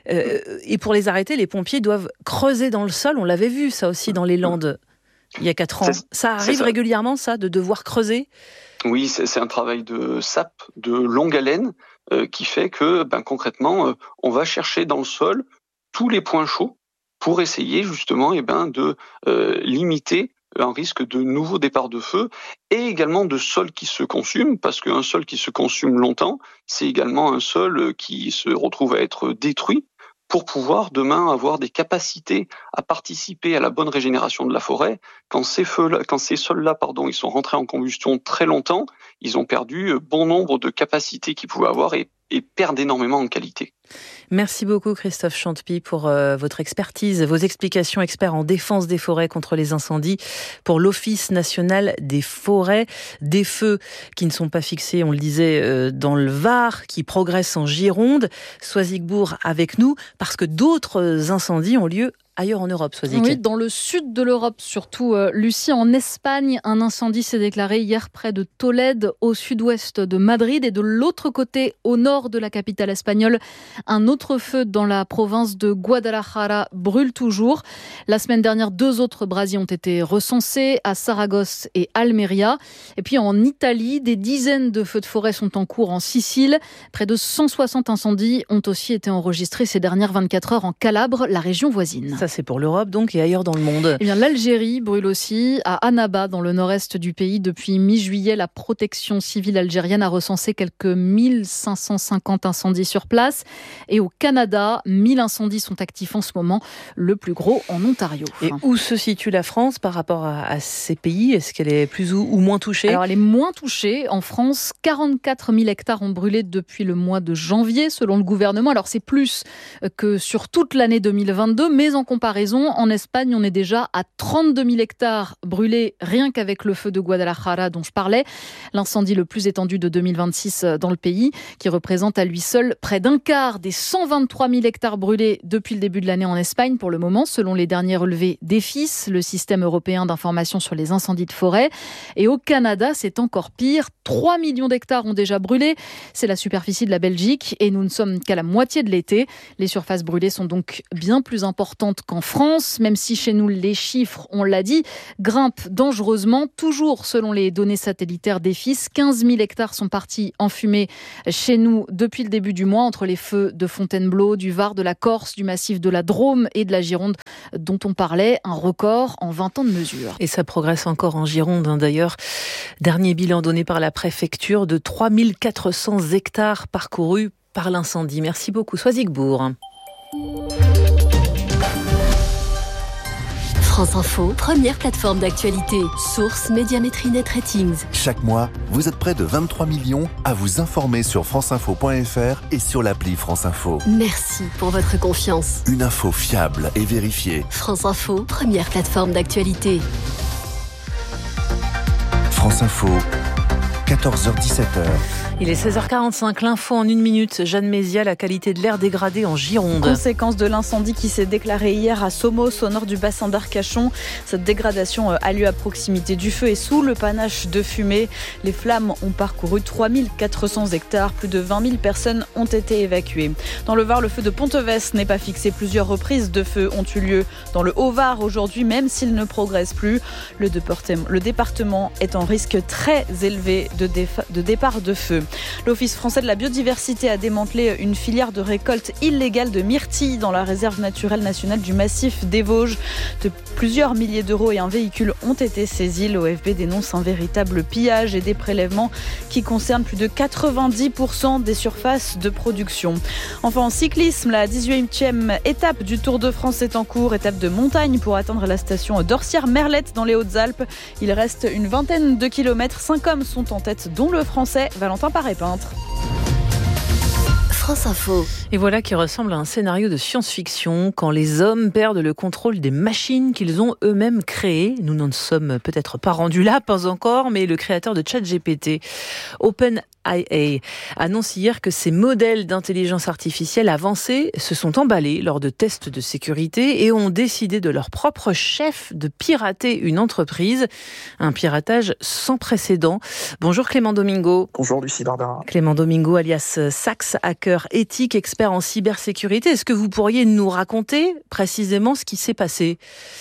Et pour les arrêter, les pompiers doivent creuser dans le sol. On l'avait vu ça aussi dans les Landes il y a 4 ans. Ça arrive régulièrement, ça, de devoir creuser ? Oui, c'est un travail de sape de longue haleine qui fait que concrètement, on va chercher dans le sol tous les points chauds pour essayer justement de limiter un risque de nouveaux départs de feu et également de sol qui se consume, parce qu'un sol qui se consume longtemps, c'est également un sol qui se retrouve à être détruit pour pouvoir demain avoir des capacités à participer à la bonne régénération de la forêt. Quand ces sols-là, ils sont rentrés en combustion très longtemps, ils ont perdu bon nombre de capacités qu'ils pouvaient avoir et perdent énormément en qualité. Merci beaucoup Christophe Chantepie pour votre expertise, vos explications, expert en défense des forêts contre les incendies pour l'Office national des forêts. Des feux qui ne sont pas fixés, on le disait, dans le Var, qui progressent en Gironde. Soisigbourg avec nous, parce que d'autres incendies ont lieu ailleurs en Europe, Soisig. Oui, dans le sud de l'Europe, surtout, Lucie, en Espagne, un incendie s'est déclaré hier près de Tolède, au sud-ouest de Madrid, et de l'autre côté, au nord de la capitale espagnole, un autre feu dans la province de Guadalajara brûle toujours. La semaine dernière, 2 autres brasiers ont été recensés à Saragosse et Almeria. Et puis en Italie, des dizaines de feux de forêt sont en cours en Sicile. Près de 160 incendies ont aussi été enregistrés ces dernières 24 heures en Calabre, la région voisine. Ça, c'est pour l'Europe, donc, et ailleurs dans le monde. Eh bien, l'Algérie brûle aussi. À Annaba, dans le nord-est du pays, depuis mi-juillet, la protection civile algérienne a recensé quelques 1550 incendies sur place. Et au Canada, 1000 incendies sont actifs en ce moment, le plus gros en Ontario. Et où se situe la France par rapport à ces pays ? Est-ce qu'elle est plus ou moins touchée ? Alors, elle est moins touchée. En France, 44 000 hectares ont brûlé depuis le mois de janvier, selon le gouvernement. Alors, c'est plus que sur toute l'année 2022, mais en comparaison, en Espagne, on est déjà à 32 000 hectares brûlés rien qu'avec le feu de Guadalajara dont je parlais. L'incendie le plus étendu de 2026 dans le pays, qui représente à lui seul près d'un quart des 123 000 hectares brûlés depuis le début de l'année en Espagne pour le moment, selon les derniers relevés d'EFIS, le système européen d'information sur les incendies de forêt. Et au Canada, c'est encore pire. 3 millions d'hectares ont déjà brûlé. C'est la superficie de la Belgique et nous ne sommes qu'à la moitié de l'été. Les surfaces brûlées sont donc bien plus importantes qu'en France, même si chez nous, les chiffres, on l'a dit, grimpent dangereusement. Toujours selon les données satellitaires d'EFIS, 15 000 hectares sont partis en fumée chez nous depuis le début du mois, entre les feux de Fontainebleau, du Var, de la Corse, du massif de la Drôme et de la Gironde dont on parlait, un record en 20 ans de mesure. Et ça progresse encore en Gironde, d'ailleurs. Dernier bilan donné par la préfecture de 3400 hectares parcourus par l'incendie. Merci beaucoup, Soisigbourg. France Info, première plateforme d'actualité. Source Médiamétrie Net Ratings. Chaque mois, vous êtes près de 23 millions à vous informer sur franceinfo.fr et sur l'appli France Info. Merci pour votre confiance. Une info fiable et vérifiée. France Info, première plateforme d'actualité. France Info, 14h-17h. Il est 16h45, l'info en 1 minute. Jeanne Mézia, la qualité de l'air dégradée en Gironde. Conséquence de l'incendie qui s'est déclaré hier à Somos, au nord du bassin d'Arcachon. Cette dégradation a lieu à proximité du feu et sous le panache de fumée. Les flammes ont parcouru 3400 hectares. Plus de 20 000 personnes ont été évacuées. Dans le Var, le feu de Pontevès n'est pas fixé. Plusieurs reprises de feu ont eu lieu dans le Haut-Var aujourd'hui, même s'il ne progresse plus. Le département est en risque très élevé de départ de feu. L'Office français de la biodiversité a démantelé une filière de récolte illégale de myrtilles dans la réserve naturelle nationale du massif des Vosges. De plusieurs milliers d'euros et un véhicule ont été saisis. L'OFB dénonce un véritable pillage et des prélèvements qui concernent plus de 90% des surfaces de production. Enfin, en cyclisme, la 18e étape du Tour de France est en cours. Étape de montagne pour atteindre la station d'Orsières-Merlette dans les Hautes-Alpes. Il reste une vingtaine de kilomètres. 5 hommes sont en tête, dont le Français Valentin Paré-Peintre. France Info. Et voilà qui ressemble à un scénario de science-fiction quand les hommes perdent le contrôle des machines qu'ils ont eux-mêmes créées. Nous n'en sommes peut-être pas rendus là, pas encore, mais le créateur de ChatGPT, OpenAI, annonce hier que ces modèles d'intelligence artificielle avancés se sont emballés lors de tests de sécurité et ont décidé de leur propre chef de pirater une entreprise. Un piratage sans précédent. Bonjour Clément Domingo. Bonjour Lucie Barbara. Clément Domingo alias Sax, hacker éthique, expert en cybersécurité. Est-ce que vous pourriez nous raconter précisément ce qui s'est passé ?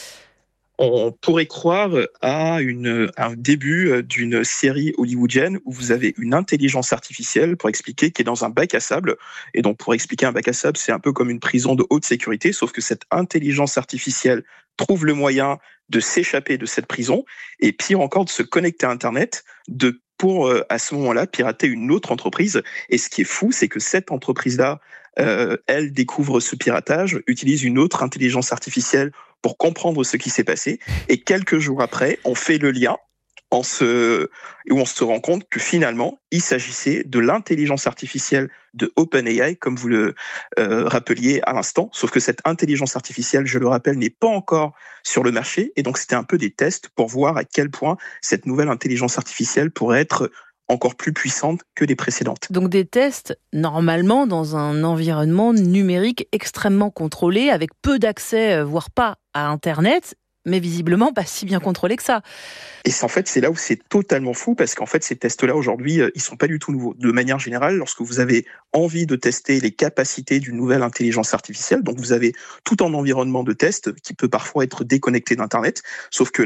On pourrait croire à un début d'une série hollywoodienne où vous avez une intelligence artificielle, pour expliquer, qui est dans un bac à sable. Et donc, pour expliquer un bac à sable, c'est un peu comme une prison de haute sécurité, sauf que cette intelligence artificielle trouve le moyen de s'échapper de cette prison et pire encore de se connecter à Internet pour à ce moment-là pirater une autre entreprise. Et ce qui est fou, c'est que cette entreprise-là, elle découvre ce piratage, utilise une autre intelligence artificielle pour comprendre ce qui s'est passé. Et quelques jours après, on fait le lien où on se rend compte que finalement, il s'agissait de l'intelligence artificielle de OpenAI, comme vous le rappeliez à l'instant. Sauf que cette intelligence artificielle, je le rappelle, n'est pas encore sur le marché. Et donc, c'était un peu des tests pour voir à quel point cette nouvelle intelligence artificielle pourrait être encore plus puissante que les précédentes. Donc des tests, normalement, dans un environnement numérique extrêmement contrôlé, avec peu d'accès, voire pas à Internet, mais visiblement pas si bien contrôlé que ça. Et c'est là où c'est totalement fou, parce qu'en fait, ces tests-là, aujourd'hui, ils sont pas du tout nouveaux. De manière générale, lorsque vous avez envie de tester les capacités d'une nouvelle intelligence artificielle, donc vous avez tout un environnement de test qui peut parfois être déconnecté d'Internet, sauf que là,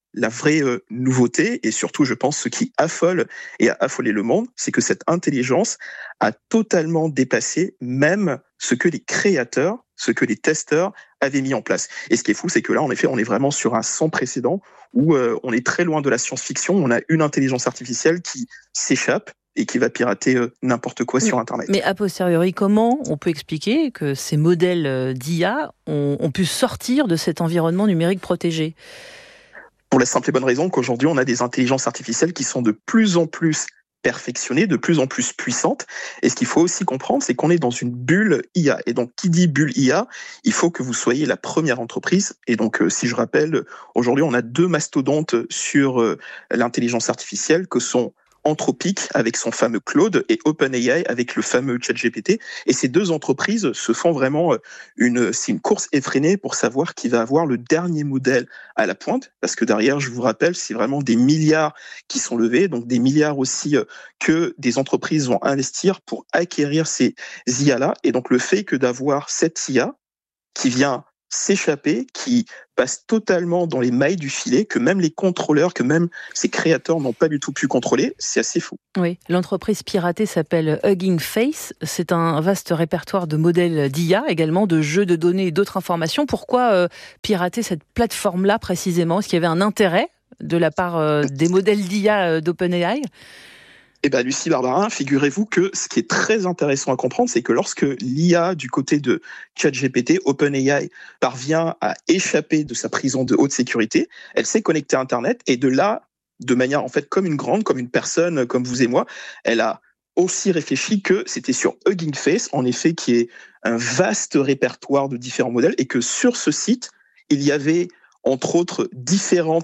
la vraie nouveauté, et surtout, je pense, ce qui affole et a affolé le monde, c'est que cette intelligence a totalement dépassé même ce que les créateurs, ce que les testeurs avaient mis en place. Et ce qui est fou, c'est que là, en effet, on est vraiment sur un sans précédent où on est très loin de la science-fiction. On a une intelligence artificielle qui s'échappe et qui va pirater n'importe quoi sur Internet. Mais a posteriori, comment on peut expliquer que ces modèles d'IA ont pu sortir de cet environnement numérique protégé ? Pour la simple et bonne raison qu'aujourd'hui, on a des intelligences artificielles qui sont de plus en plus perfectionnées, de plus en plus puissantes. Et ce qu'il faut aussi comprendre, c'est qu'on est dans une bulle IA. Et donc, qui dit bulle IA, il faut que vous soyez la première entreprise. Et donc, si je rappelle, aujourd'hui, on a 2 mastodontes sur l'intelligence artificielle que sont Anthropic avec son fameux Claude et OpenAI avec le fameux ChatGPT. Et ces 2 entreprises se font vraiment c'est une course effrénée pour savoir qui va avoir le dernier modèle à la pointe. Parce que derrière, je vous rappelle, c'est vraiment des milliards qui sont levés, donc des milliards aussi que des entreprises vont investir pour acquérir ces IA-là. Et donc le fait que d'avoir cette IA qui vient s'échapper, qui passe totalement dans les mailles du filet, que même les contrôleurs, que même ces créateurs n'ont pas du tout pu contrôler, c'est assez fou. Oui, l'entreprise piratée s'appelle Hugging Face. C'est un vaste répertoire de modèles d'IA, également de jeux de données et d'autres informations. Pourquoi pirater cette plateforme-là précisément ? Est-ce qu'il y avait un intérêt de la part des modèles d'IA d'OpenAI ? Eh bien, Lucie Barbarin, figurez-vous que ce qui est très intéressant à comprendre, c'est que lorsque l'IA du côté de ChatGPT, OpenAI, parvient à échapper de sa prison de haute sécurité, elle s'est connectée à Internet et de là, de manière en fait comme une personne comme vous et moi, elle a aussi réfléchi que c'était sur Hugging Face, en effet, qui est un vaste répertoire de différents modèles et que sur ce site, il y avait entre autres différents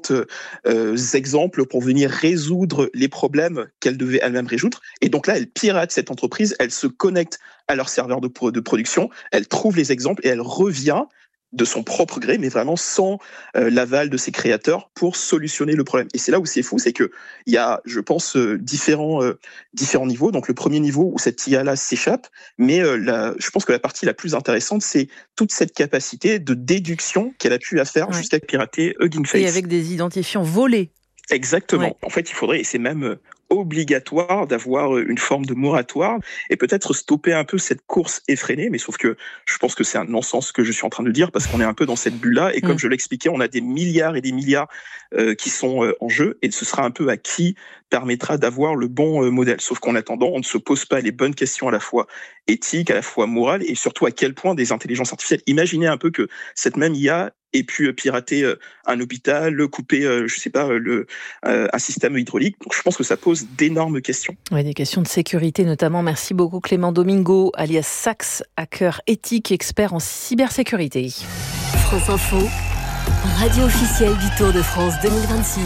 exemples pour venir résoudre les problèmes qu'elle devait elle-même résoudre. Et donc là, elle pirate cette entreprise, elle se connecte à leur serveur de production, elle trouve les exemples et elle revient de son propre gré, mais vraiment sans l'aval de ses créateurs pour solutionner le problème. Et c'est là où c'est fou, c'est que il y a, je pense, différents niveaux. Donc le premier niveau où cette IA-là s'échappe, mais je pense que la partie la plus intéressante, c'est toute cette capacité de déduction qu'elle a pu faire jusqu'à pirater Hugging Face. Et avec des identifiants volés. Exactement. Ouais. En fait, il faudrait, et c'est même obligatoire d'avoir une forme de moratoire et peut-être stopper un peu cette course effrénée, mais sauf que je pense que c'est un non-sens que je suis en train de dire parce qu'on est un peu dans cette bulle-là et comme je l'expliquais, on a des milliards et des milliards qui sont en jeu et ce sera un peu à qui permettra d'avoir le bon modèle. Sauf qu'en attendant, on ne se pose pas les bonnes questions à la fois éthiques, à la fois morales et surtout à quel point des intelligences artificielles. Imaginez un peu que cette même IA ait pu pirater un hôpital, couper, un système hydraulique. Donc je pense que ça pose d'énormes questions. Oui, des questions de sécurité notamment. Merci beaucoup Clément Domingo, alias Sax, hacker éthique, expert en cybersécurité. France Info, radio officielle du Tour de France 2026.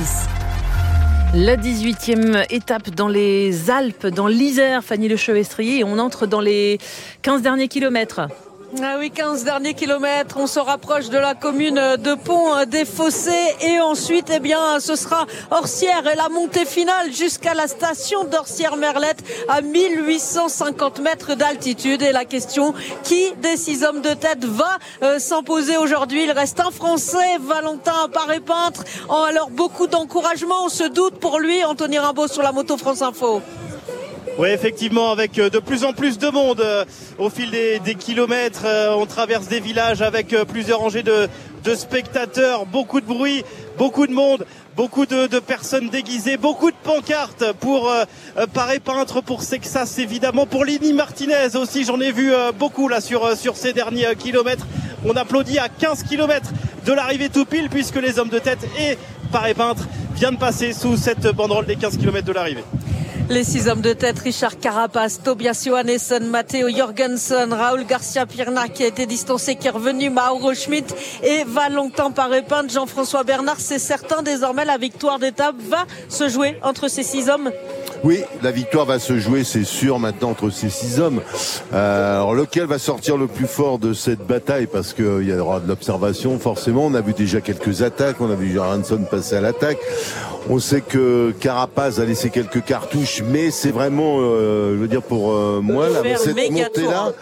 La 18e étape dans les Alpes, dans l'Isère, Fanny Lechevêtrier, et on entre dans les 15 derniers kilomètres. Ah oui, 15 derniers kilomètres, on se rapproche de la commune de Pont-des-Fossés et ensuite, ce sera Orsières et la montée finale jusqu'à la station d'Orsières-Merlette à 1850 mètres d'altitude. Et la question, qui des 6 hommes de tête va s'imposer aujourd'hui? Il reste un Français, Valentin Paré-Peintre. Alors beaucoup d'encouragement, on se doute pour lui. Anthony Rimbaud sur la moto France Info. Oui, effectivement, avec de plus en plus de monde au fil des kilomètres. On traverse des villages avec plusieurs rangées de spectateurs, beaucoup de bruit, beaucoup de monde, beaucoup de personnes déguisées, beaucoup de pancartes pour Paré-Peintre, pour Sexas évidemment, pour Lini Martinez aussi. J'en ai vu beaucoup là sur ces derniers kilomètres. On applaudit à 15 kilomètres de l'arrivée tout pile puisque les hommes de tête et Paré-Peintre viennent de passer sous cette banderole des 15 kilomètres de l'arrivée. Les 6 hommes de tête, Richard Carapaz, Tobias Johannesson, Matteo Jorgensen, Raoul Garcia-Pirna qui a été distancé, qui est revenu, Mauro Schmidt et Valentin Paré-Peintre, Jean-François Bernard. C'est certain, désormais, la victoire d'étape va se jouer entre ces 6 hommes. Oui, la victoire va se jouer, c'est sûr, maintenant entre ces 6 hommes. Alors lequel va sortir le plus fort de cette bataille, parce qu'il y aura de l'observation forcément. On a vu déjà quelques attaques, on a vu Göransson passer à l'attaque. On sait que Carapaz a laissé quelques cartouches, mais c'est vraiment, je veux dire pour moi, cette montée-là,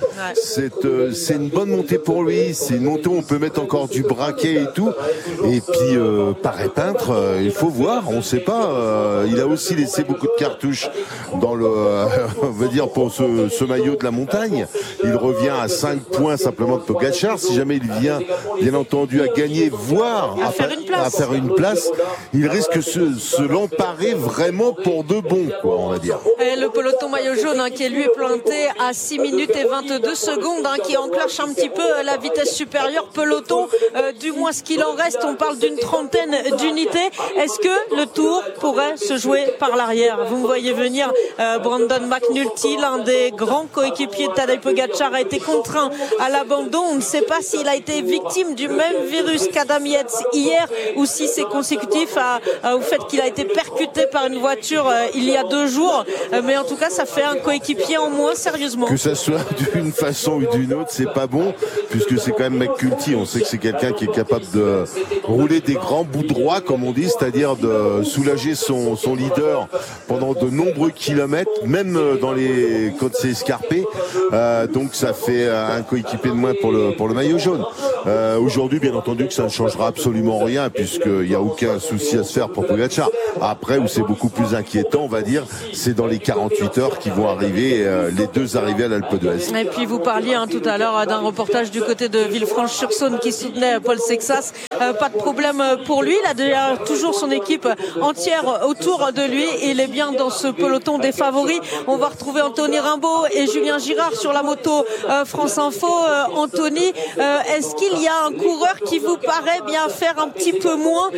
c'est une bonne montée pour lui. C'est une montée où on peut mettre encore du braquet et tout. Et puis, pareil peintre, il faut voir, on ne sait pas. Il a aussi laissé beaucoup de cartouches dans le, on veut dire pour ce maillot de la montagne. Il revient à 5 points simplement de Pogačar. Si jamais il vient, bien entendu, à gagner, voire à faire une place, il risque de se l'emparer vraiment pour de bon, quoi, on va dire. Et le peloton maillot jaune qui lui est planté à 6 minutes et 22 secondes, qui enclenche un petit peu la vitesse supérieure. Peloton, du moins ce qu'il en reste, on parle d'une trentaine d'unités. Est-ce que le Tour pourrait se jouer par l'arrière? Vous me voyez venir, Brandon McNulty, l'un des grands coéquipiers de Tadej Pogačar, a été contraint à l'abandon. On ne sait pas s'il a été victime du même virus qu'Adam Yates hier ou si c'est consécutif au fait qu'il a été percuté par une voiture il y a 2 jours. Mais en tout cas, ça fait un coéquipier en moins, sérieusement. Que ça soit d'une façon ou d'une autre, c'est pas bon, puisque c'est quand même McNulty. On sait que c'est quelqu'un qui est capable de rouler des grands bouts droits, comme on dit, c'est-à-dire de soulager son leader pendant de nombreux kilomètres, même quand c'est escarpé. Donc ça fait un coéquipier de moins pour le maillot jaune. Aujourd'hui, bien entendu, que ça ne changera absolument rien, puisqu'il n'y a aucun souci à se faire pour Pogačar. Après, où c'est beaucoup plus inquiétant, on va dire, c'est dans les 48 heures qui vont arriver, les 2 arrivés à l'Alpe d'Huez. Et puis vous parliez tout à l'heure d'un reportage du côté de Villefranche-sur-Saône qui soutenait Paul Sexas. Pas de problème pour lui, il a déjà toujours son équipe entière autour de lui. Il est bien dans ce peloton des favoris. On va retrouver Anthony Rimbaud et Julien Girard sur la moto France Info. Anthony, est-ce qu'il y a un coureur qui vous paraît bien faire un petit peu moins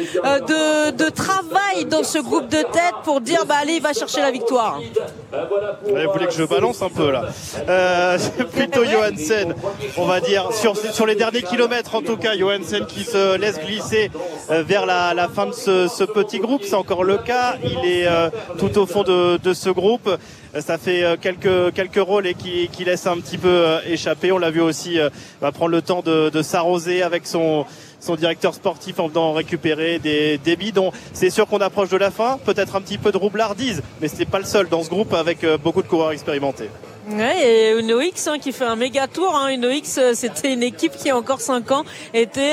de travail dans ce groupe de tête pour dire allez, il va chercher la victoire? Vous voulez que je balance un peu là? C'est plutôt Johansen, on va dire, sur les derniers kilomètres en tout cas. Johansen qui se laisse glisser vers la fin de ce petit groupe, c'est encore le cas. Il est tout au fond de ce groupe. Ça fait quelques rôles et qui laisse un petit peu échapper. On l'a vu aussi prendre le temps de s'arroser avec son directeur sportif en venant récupérer des bidons. C'est sûr qu'on approche de la fin, peut-être un petit peu de roublardise, mais ce n'est pas le seul dans ce groupe avec beaucoup de coureurs expérimentés. Ouais, et Uno X qui fait un méga tour. Uno X, c'était une équipe qui, encore 5 ans, était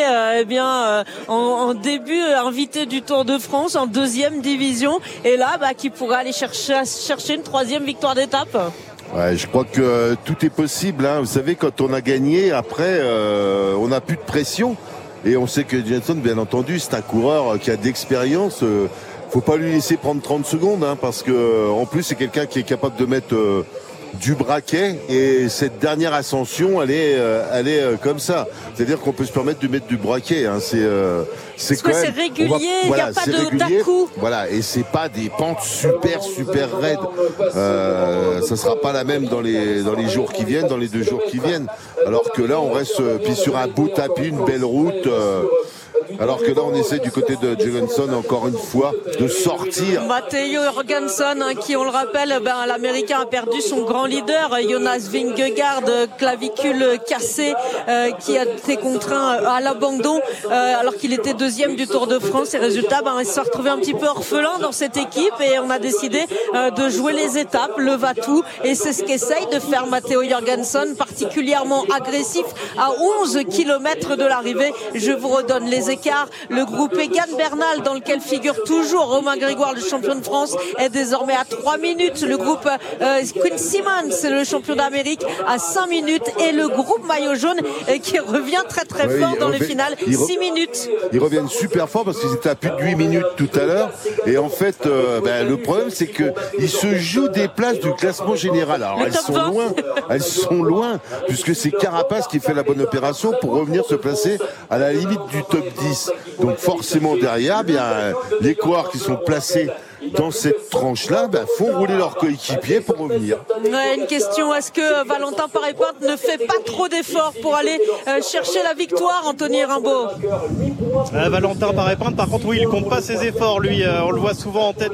en début invité du Tour de France, en 2e division, et là qui pourrait aller chercher une 3e victoire d'étape. Ouais, je crois que tout est possible. Vous savez, quand on a gagné, après, on n'a plus de pression. Et on sait que Johansson, bien entendu, c'est un coureur qui a de l'expérience. Faut pas lui laisser prendre 30 secondes, parce que en plus, c'est quelqu'un qui est capable de mettre du braquet, et cette dernière ascension elle est comme ça, c'est-à-dire qu'on peut se permettre de mettre du braquet, c'est quand même, c'est régulier, il n'y a pas d'à-coup, voilà, et c'est pas des pentes super raides. Ça sera pas la même dans les jours qui viennent, dans les 2 jours qui viennent, alors que là on reste puis sur un beau tapis, une belle route. Alors que là, on essaie du côté de Johansson, encore une fois, de sortir. Matteo Jorgensen, qui, on le rappelle, l'Américain a perdu son grand leader, Jonas Vingegaard, clavicule cassée, qui a été contraint à l'abandon, alors qu'il était 2e du Tour de France. Et résultat, il s'est retrouvé un petit peu orphelin dans cette équipe, et on a décidé de jouer les étapes, le va-tout. Et c'est ce qu'essaye de faire Matteo Jorgensen, particulièrement agressif à 11 km de l'arrivée. Je vous redonne les écarts. Le groupe Egan Bernal, dans lequel figure toujours Romain Grégoire, le champion de France, est désormais à 3 minutes. Le groupe Quinn Simmons, le champion d'Amérique, à 5 minutes. Et le groupe maillot jaune qui revient très fort dans les finales, 6 minutes. Ils reviennent super fort parce qu'ils étaient à plus de 8 minutes tout à l'heure. Et en fait, le problème, c'est qu'ils se jouent des places du classement général. Alors, elles sont loin, puisque c'est Carapaz qui fait la bonne opération pour revenir se placer à la limite du top 10. Donc forcément derrière, les coureurs qui sont placés dans cette tranche-là, font rouler leurs coéquipiers pour revenir. Ouais, une question, est-ce que Valentin Paré-Pinte ne fait pas trop d'efforts pour aller chercher la victoire, Anthony Rimbaud? Valentin Paré-Pinte, par contre, oui, il compte pas ses efforts, lui. On le voit souvent en tête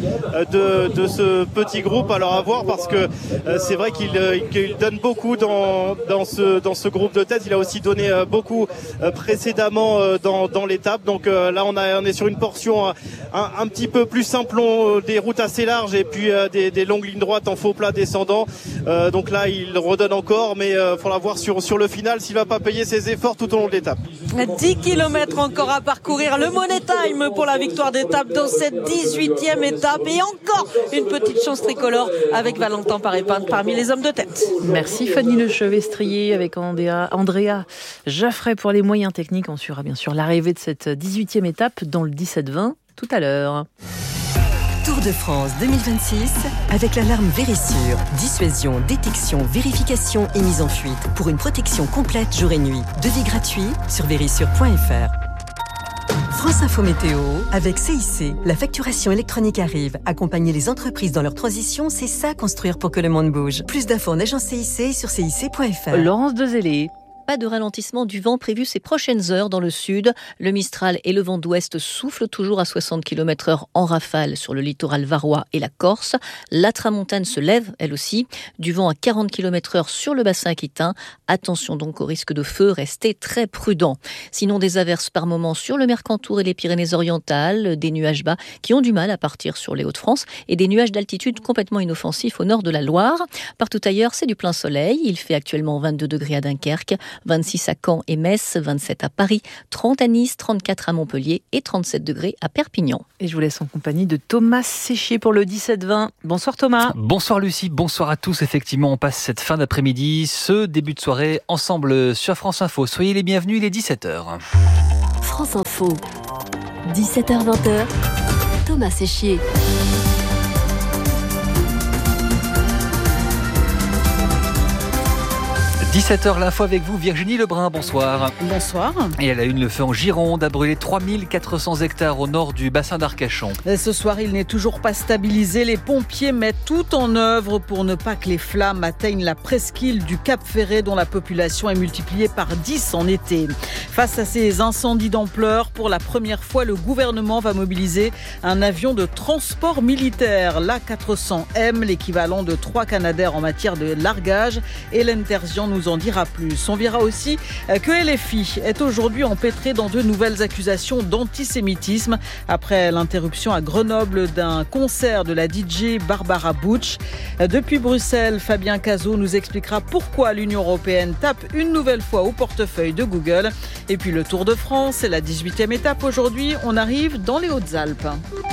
de ce petit groupe. Alors à voir, parce que c'est vrai qu'il donne beaucoup dans ce groupe de tête. Il a aussi donné beaucoup précédemment dans l'étape. Donc là, on est sur une portion un petit peu plus simple, des routes assez larges et puis des longues lignes droites en faux plat descendant. Donc là, il redonne encore, mais il faudra voir sur le final s'il va pas payer ses efforts tout au long de l'étape. 10 km encore à parcourir. Le Money Time pour la victoire d'étape dans cette 18e étape. Et encore une petite chance tricolore avec Valentin Paré-Pinte parmi les hommes de tête. Merci Fanny Lechevestrier avec Andrea Jaffray pour les moyens techniques. On suivra bien sûr l'arrivée de cette 18e étape dans le 17-20 tout à l'heure. Tour de France 2026 avec l'alarme Vérissure. Dissuasion, détection, vérification et mise en fuite pour une protection complète jour et nuit. Devis gratuit sur vérissure.fr. France Info Météo avec CIC. La facturation électronique arrive. Accompagner les entreprises dans leur transition, c'est ça construire pour que le monde bouge. Plus d'infos en agence CIC sur cic.fr. Laurence Dezellé. Pas de ralentissement du vent prévu ces prochaines heures dans le sud. Le Mistral et le vent d'ouest soufflent toujours à 60 km/h en rafale sur le littoral varois et la Corse. La tramontane se lève, elle aussi. Du vent à 40 km/h sur le bassin aquitain. Attention donc au risque de feu, restez très prudents. Sinon, des averses par moments sur le Mercantour et les Pyrénées-Orientales, des nuages bas qui ont du mal à partir sur les Hauts-de-France et des nuages d'altitude complètement inoffensifs au nord de la Loire. Partout ailleurs, c'est du plein soleil. Il fait actuellement 22 degrés à Dunkerque, 26 à Caen et Metz, 27 à Paris, 30 à Nice, 34 à Montpellier et 37 degrés à Perpignan. Et je vous laisse en compagnie de Thomas Séchier pour le 17-20. Bonsoir Thomas. Bonsoir Lucie, bonsoir à tous. Effectivement, on passe cette fin d'après-midi, ce début de soirée, ensemble sur France Info. Soyez les bienvenus, il est 17h. France Info, 17h-20h, Thomas Séchier. 17h, l'info avec vous, Virginie Lebrun, bonsoir. Bonsoir. Et à la une, le feu en Gironde a brûlé 3400 hectares au nord du bassin d'Arcachon. Et ce soir, il n'est toujours pas stabilisé. Les pompiers mettent tout en œuvre pour ne pas que les flammes atteignent la presqu'île du Cap Ferret, dont la population est multipliée par 10 en été. Face à ces incendies d'ampleur, pour la première fois, le gouvernement va mobiliser un avion de transport militaire, l'A400M, l'équivalent de 3 Canadair en matière de largage. Hélène Terzian nous en dira plus. On verra aussi que LFI est aujourd'hui empêtré dans de nouvelles accusations d'antisémitisme après l'interruption à Grenoble d'un concert de la DJ Barbara Butch. Depuis Bruxelles, Fabien Cazot nous expliquera pourquoi l'Union européenne tape une nouvelle fois au portefeuille de Google. Et puis le Tour de France, c'est la 18e étape. Aujourd'hui, on arrive dans les Hautes-Alpes.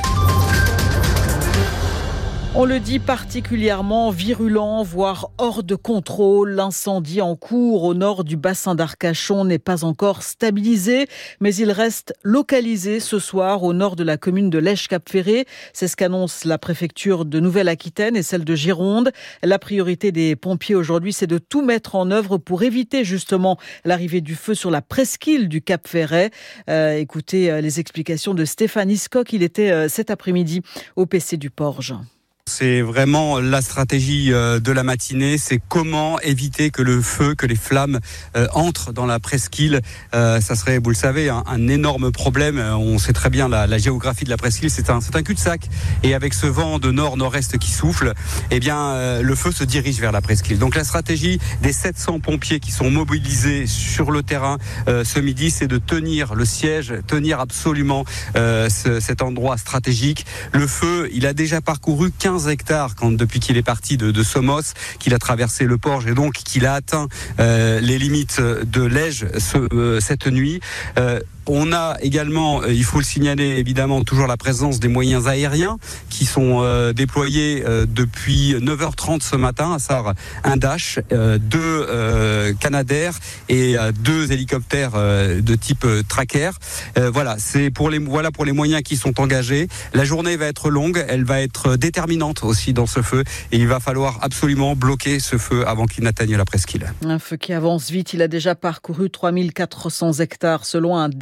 On le dit, particulièrement virulent, voire hors de contrôle. L'incendie en cours au nord du bassin d'Arcachon n'est pas encore stabilisé, mais il reste localisé ce soir au nord de la commune de Lèche-Cap-Ferret. C'est ce qu'annonce la préfecture de Nouvelle-Aquitaine et celle de Gironde. La priorité des pompiers aujourd'hui, c'est de tout mettre en œuvre pour éviter justement l'arrivée du feu sur la presqu'île du Cap Ferret. Écoutez les explications de Stéphane Iscock. Il était cet après-midi au PC du Porge. C'est vraiment la stratégie de la matinée, c'est comment éviter que le feu, que les flammes entrent dans la presqu'île. Ça serait, vous le savez, un énorme problème. On sait très bien la géographie de la presqu'île, c'est un cul-de-sac. Et avec ce vent de nord-nord-est qui souffle, eh bien, le feu se dirige vers la presqu'île. Donc la stratégie des 700 pompiers qui sont mobilisés sur le terrain ce midi, c'est de tenir le siège, tenir absolument cet endroit stratégique. Le feu, il a déjà parcouru 15 hectares depuis qu'il est parti de Somos, qu'il a traversé le Porge et donc qu'il a atteint les limites de Lège cette nuit. On a également, il faut le signaler évidemment, toujours la présence des moyens aériens qui sont déployés depuis 9h30 ce matin, à savoir un Dash, 2 Canadair et 2 hélicoptères de type Tracker. Voilà pour les moyens qui sont engagés. La journée va être longue, elle va être déterminante aussi dans ce feu et il va falloir absolument bloquer ce feu avant qu'il n'atteigne la presqu'île. Un feu qui avance vite, il a déjà parcouru 3400 hectares selon un dernier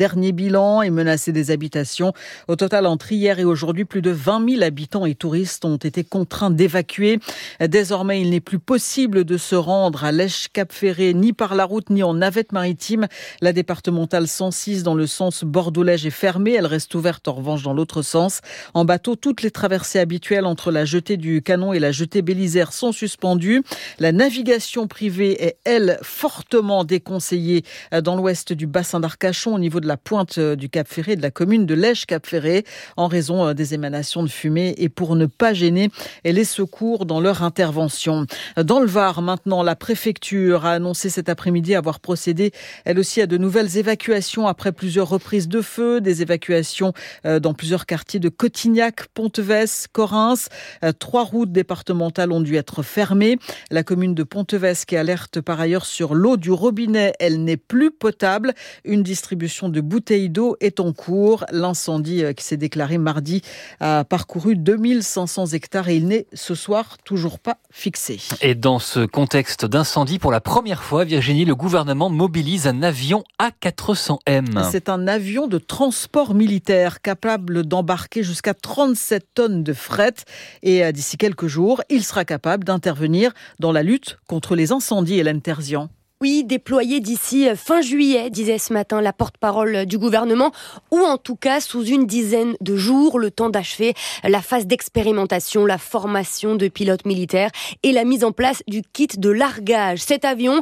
dernier bilan et menacé des habitations. Au total, entre hier et aujourd'hui, plus de 20 000 habitants et touristes ont été contraints d'évacuer. Désormais, il n'est plus possible de se rendre à Lège-Cap-Ferré ni par la route ni en navette maritime. La départementale 106 dans le sens Bordeaux-Lège est fermée. Elle reste ouverte en revanche dans l'autre sens. En bateau, toutes les traversées habituelles entre la jetée du Canon et la jetée Bélisère sont suspendues. La navigation privée est, elle, fortement déconseillée dans l'ouest du bassin d'Arcachon au niveau de la pointe du Cap-Ferré, de la commune de Lège-Cap-Ferré, en raison des émanations de fumée et pour ne pas gêner les secours dans leur intervention. Dans le Var, maintenant, la préfecture a annoncé cet après-midi avoir procédé, elle aussi, à de nouvelles évacuations après plusieurs reprises de feu, des évacuations dans plusieurs quartiers de Cotignac, Pontevès, Correns. 3 routes départementales ont dû être fermées. La commune de Pontevès qui alerte par ailleurs sur l'eau du robinet, elle n'est plus potable. Une distribution de bouteilles d'eau est en cours. L'incendie qui s'est déclaré mardi a parcouru 2500 hectares et il n'est ce soir toujours pas fixé. Et dans ce contexte d'incendie, pour la première fois, Virginie, le gouvernement mobilise un avion A400M. C'est un avion de transport militaire capable d'embarquer jusqu'à 37 tonnes de fret. Et d'ici quelques jours, il sera capable d'intervenir dans la lutte contre les incendies. Hélène Terzian. Oui, déployé d'ici fin juillet, disait ce matin la porte-parole du gouvernement, ou en tout cas sous une dizaine de jours, le temps d'achever la phase d'expérimentation, la formation de pilotes militaires et la mise en place du kit de largage. Cet avion,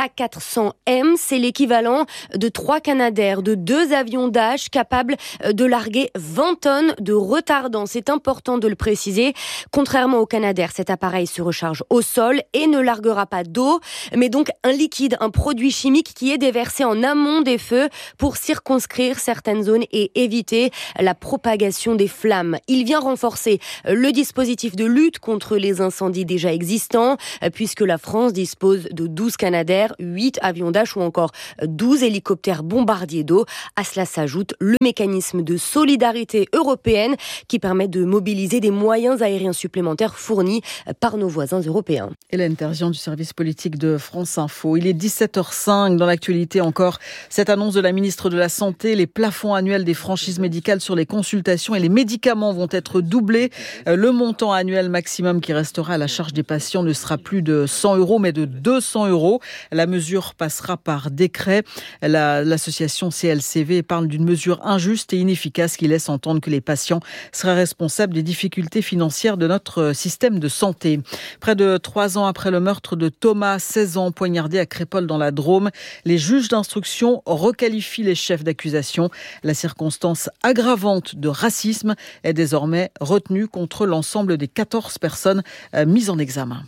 l'A400M, c'est l'équivalent de 3 Canadair, de 2 avions Dash capables de larguer 20 tonnes de retardant. C'est important de le préciser. Contrairement au Canadair, cet appareil se recharge au sol et ne larguera pas d'eau, mais donc un liquide, un produit chimique qui est déversé en amont des feux pour circonscrire certaines zones et éviter la propagation des flammes. Il vient renforcer le dispositif de lutte contre les incendies déjà existants, puisque la France dispose de 12 Canadair, 8 avions Dash ou encore 12 hélicoptères bombardiers d'eau. À cela s'ajoute le mécanisme de solidarité européenne qui permet de mobiliser des moyens aériens supplémentaires fournis par nos voisins européens. Hélène Terzian du service politique de France Info. Il est 17h05 dans l'actualité encore. Cette annonce de la ministre de la Santé, les plafonds annuels des franchises médicales sur les consultations et les médicaments vont être doublés. Le montant annuel maximum qui restera à la charge des patients ne sera plus de 100 € mais de 200 €. La mesure passera par décret. L'association CLCV parle d'une mesure injuste et inefficace qui laisse entendre que les patients seraient responsables des difficultés financières de notre système de santé. Près de 3 ans après le meurtre de Thomas, 16 ans, poignardé à Crépol dans la Drôme, les juges d'instruction requalifient les chefs d'accusation. La circonstance aggravante de racisme est désormais retenue contre l'ensemble des 14 personnes mises en examen.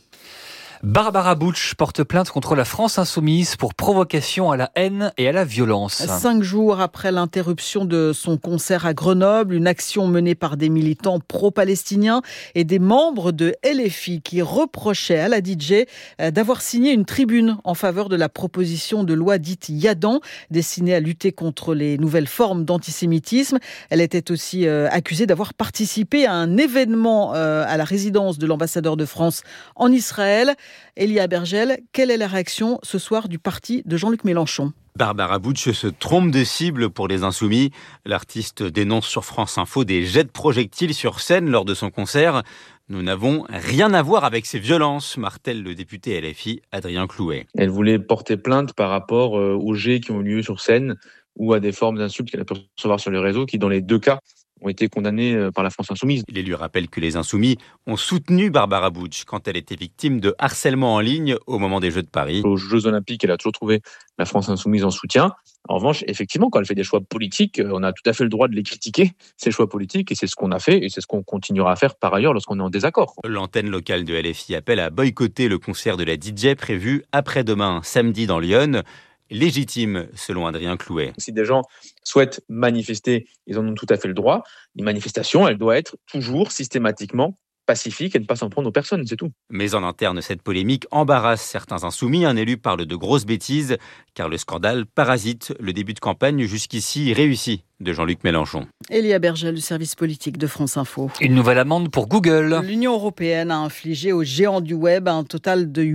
Barbara Butch porte plainte contre la France Insoumise pour provocation à la haine et à la violence. 5 jours après l'interruption de son concert à Grenoble, une action menée par des militants pro-palestiniens et des membres de LFI qui reprochaient à la DJ d'avoir signé une tribune en faveur de la proposition de loi dite Yadan, destinée à lutter contre les nouvelles formes d'antisémitisme. Elle était aussi accusée d'avoir participé à un événement à la résidence de l'ambassadeur de France en Israël. Elia Bergel, quelle est la réaction ce soir du parti de Jean-Luc Mélenchon ? Barbara Butch se trompe de cible pour les Insoumis. L'artiste dénonce sur France Info des jets de projectiles sur scène lors de son concert. Nous n'avons rien à voir avec ces violences, martèle le député LFI Adrien Clouet. Elle voulait porter plainte par rapport aux jets qui ont eu lieu sur scène ou à des formes d'insultes qu'elle a pu recevoir sur les réseaux qui, dans les 2 cas, ont été condamnés par la France Insoumise. L'élu rappelle que les Insoumis ont soutenu Barbara Butch quand elle était victime de harcèlement en ligne au moment des Jeux de Paris. Aux Jeux Olympiques, elle a toujours trouvé la France Insoumise en soutien. En revanche, effectivement, quand elle fait des choix politiques, on a tout à fait le droit de les critiquer, ces choix politiques, et c'est ce qu'on a fait, et c'est ce qu'on continuera à faire par ailleurs lorsqu'on est en désaccord. L'antenne locale de LFI appelle à boycotter le concert de la DJ prévu après-demain, samedi dans Lyon. Légitime, selon Adrien Clouet. Si des gens souhaitent manifester, ils en ont tout à fait le droit. Une manifestation, elle doit être toujours systématiquement pacifique et ne pas s'en prendre aux personnes, c'est tout. Mais en interne, cette polémique embarrasse certains insoumis. Un élu parle de grosses bêtises, car le scandale parasite le début de campagne jusqu'ici réussi de Jean-Luc Mélenchon. Elia Bergel du service politique de France Info. Une nouvelle amende pour Google. L'Union européenne a infligé aux géants du web un total de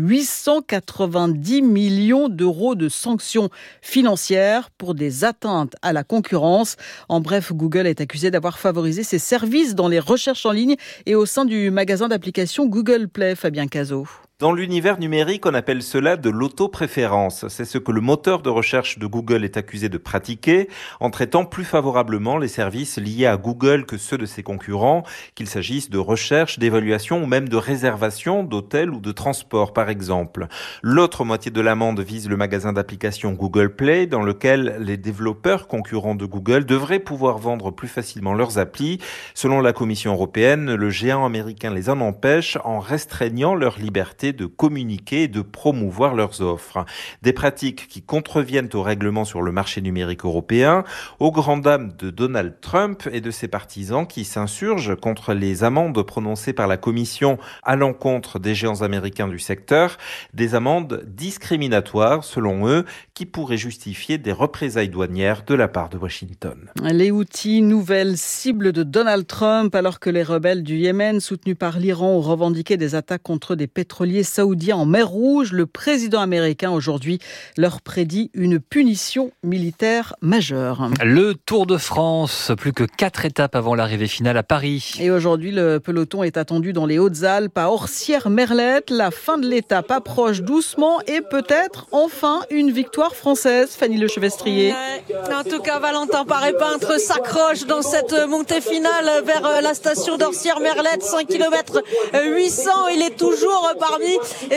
890 millions d'euros de sanctions financières pour des atteintes à la concurrence. En bref, Google est accusé d'avoir favorisé ses services dans les recherches en ligne et au sein du magasin d'applications Google Play. Fabien Cazot. Dans l'univers numérique, on appelle cela de l'autopréférence. C'est ce que le moteur de recherche de Google est accusé de pratiquer en traitant plus favorablement les services liés à Google que ceux de ses concurrents, qu'il s'agisse de recherche, d'évaluation ou même de réservation d'hôtels ou de transport par exemple. L'autre moitié de l'amende vise le magasin d'applications Google Play dans lequel les développeurs concurrents de Google devraient pouvoir vendre plus facilement leurs applis. Selon la Commission européenne, le géant américain les en empêche en restreignant leur liberté de communiquer et de promouvoir leurs offres. Des pratiques qui contreviennent aux règlements sur le marché numérique européen, aux grandes dames de Donald Trump et de ses partisans qui s'insurgent contre les amendes prononcées par la Commission à l'encontre des géants américains du secteur, des amendes discriminatoires selon eux qui pourraient justifier des représailles douanières de la part de Washington. Les Houthis, nouvelle cible de Donald Trump alors que les rebelles du Yémen soutenus par l'Iran ont revendiqué des attaques contre des pétroliers saoudiens en mer Rouge. Le président américain aujourd'hui leur prédit une punition militaire majeure. Le Tour de France, plus que 4 étapes avant l'arrivée finale à Paris. Et aujourd'hui, le peloton est attendu dans les Hautes-Alpes à Orsières-Merlette. La fin de l'étape approche doucement et peut-être enfin une victoire française. Fanny Lechevestrier. En tout cas, Valentin Paré-Peintre s'accroche dans cette montée finale vers la station d'Orsières-Merlette, 5 km 800. Il est toujours parmi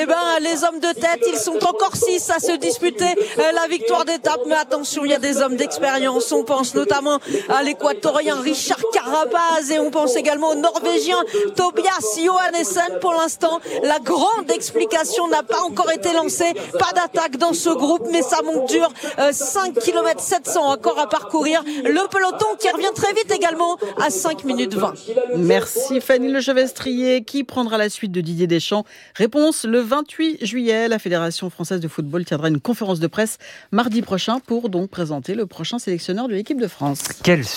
les hommes de tête. Ils sont encore 6 à se disputer la victoire d'étape. Mais attention, il y a des hommes d'expérience. On pense notamment à l'équatorien Richard Carapaz et on pense également au norvégien Tobias Johannessen. Pour l'instant, la grande explication n'a pas encore été lancée. Pas d'attaque dans ce groupe, mais ça monte dur. 5 km 700 encore à parcourir. Le peloton qui revient très vite également à 5 minutes 20. Merci Fanny Lechevestrier. Qui prendra la suite de Didier Deschamps? Réponse le 28 juillet. La Fédération française de football tiendra une conférence de presse mardi prochain pour donc présenter le prochain sélectionneur de l'équipe de France. Quelle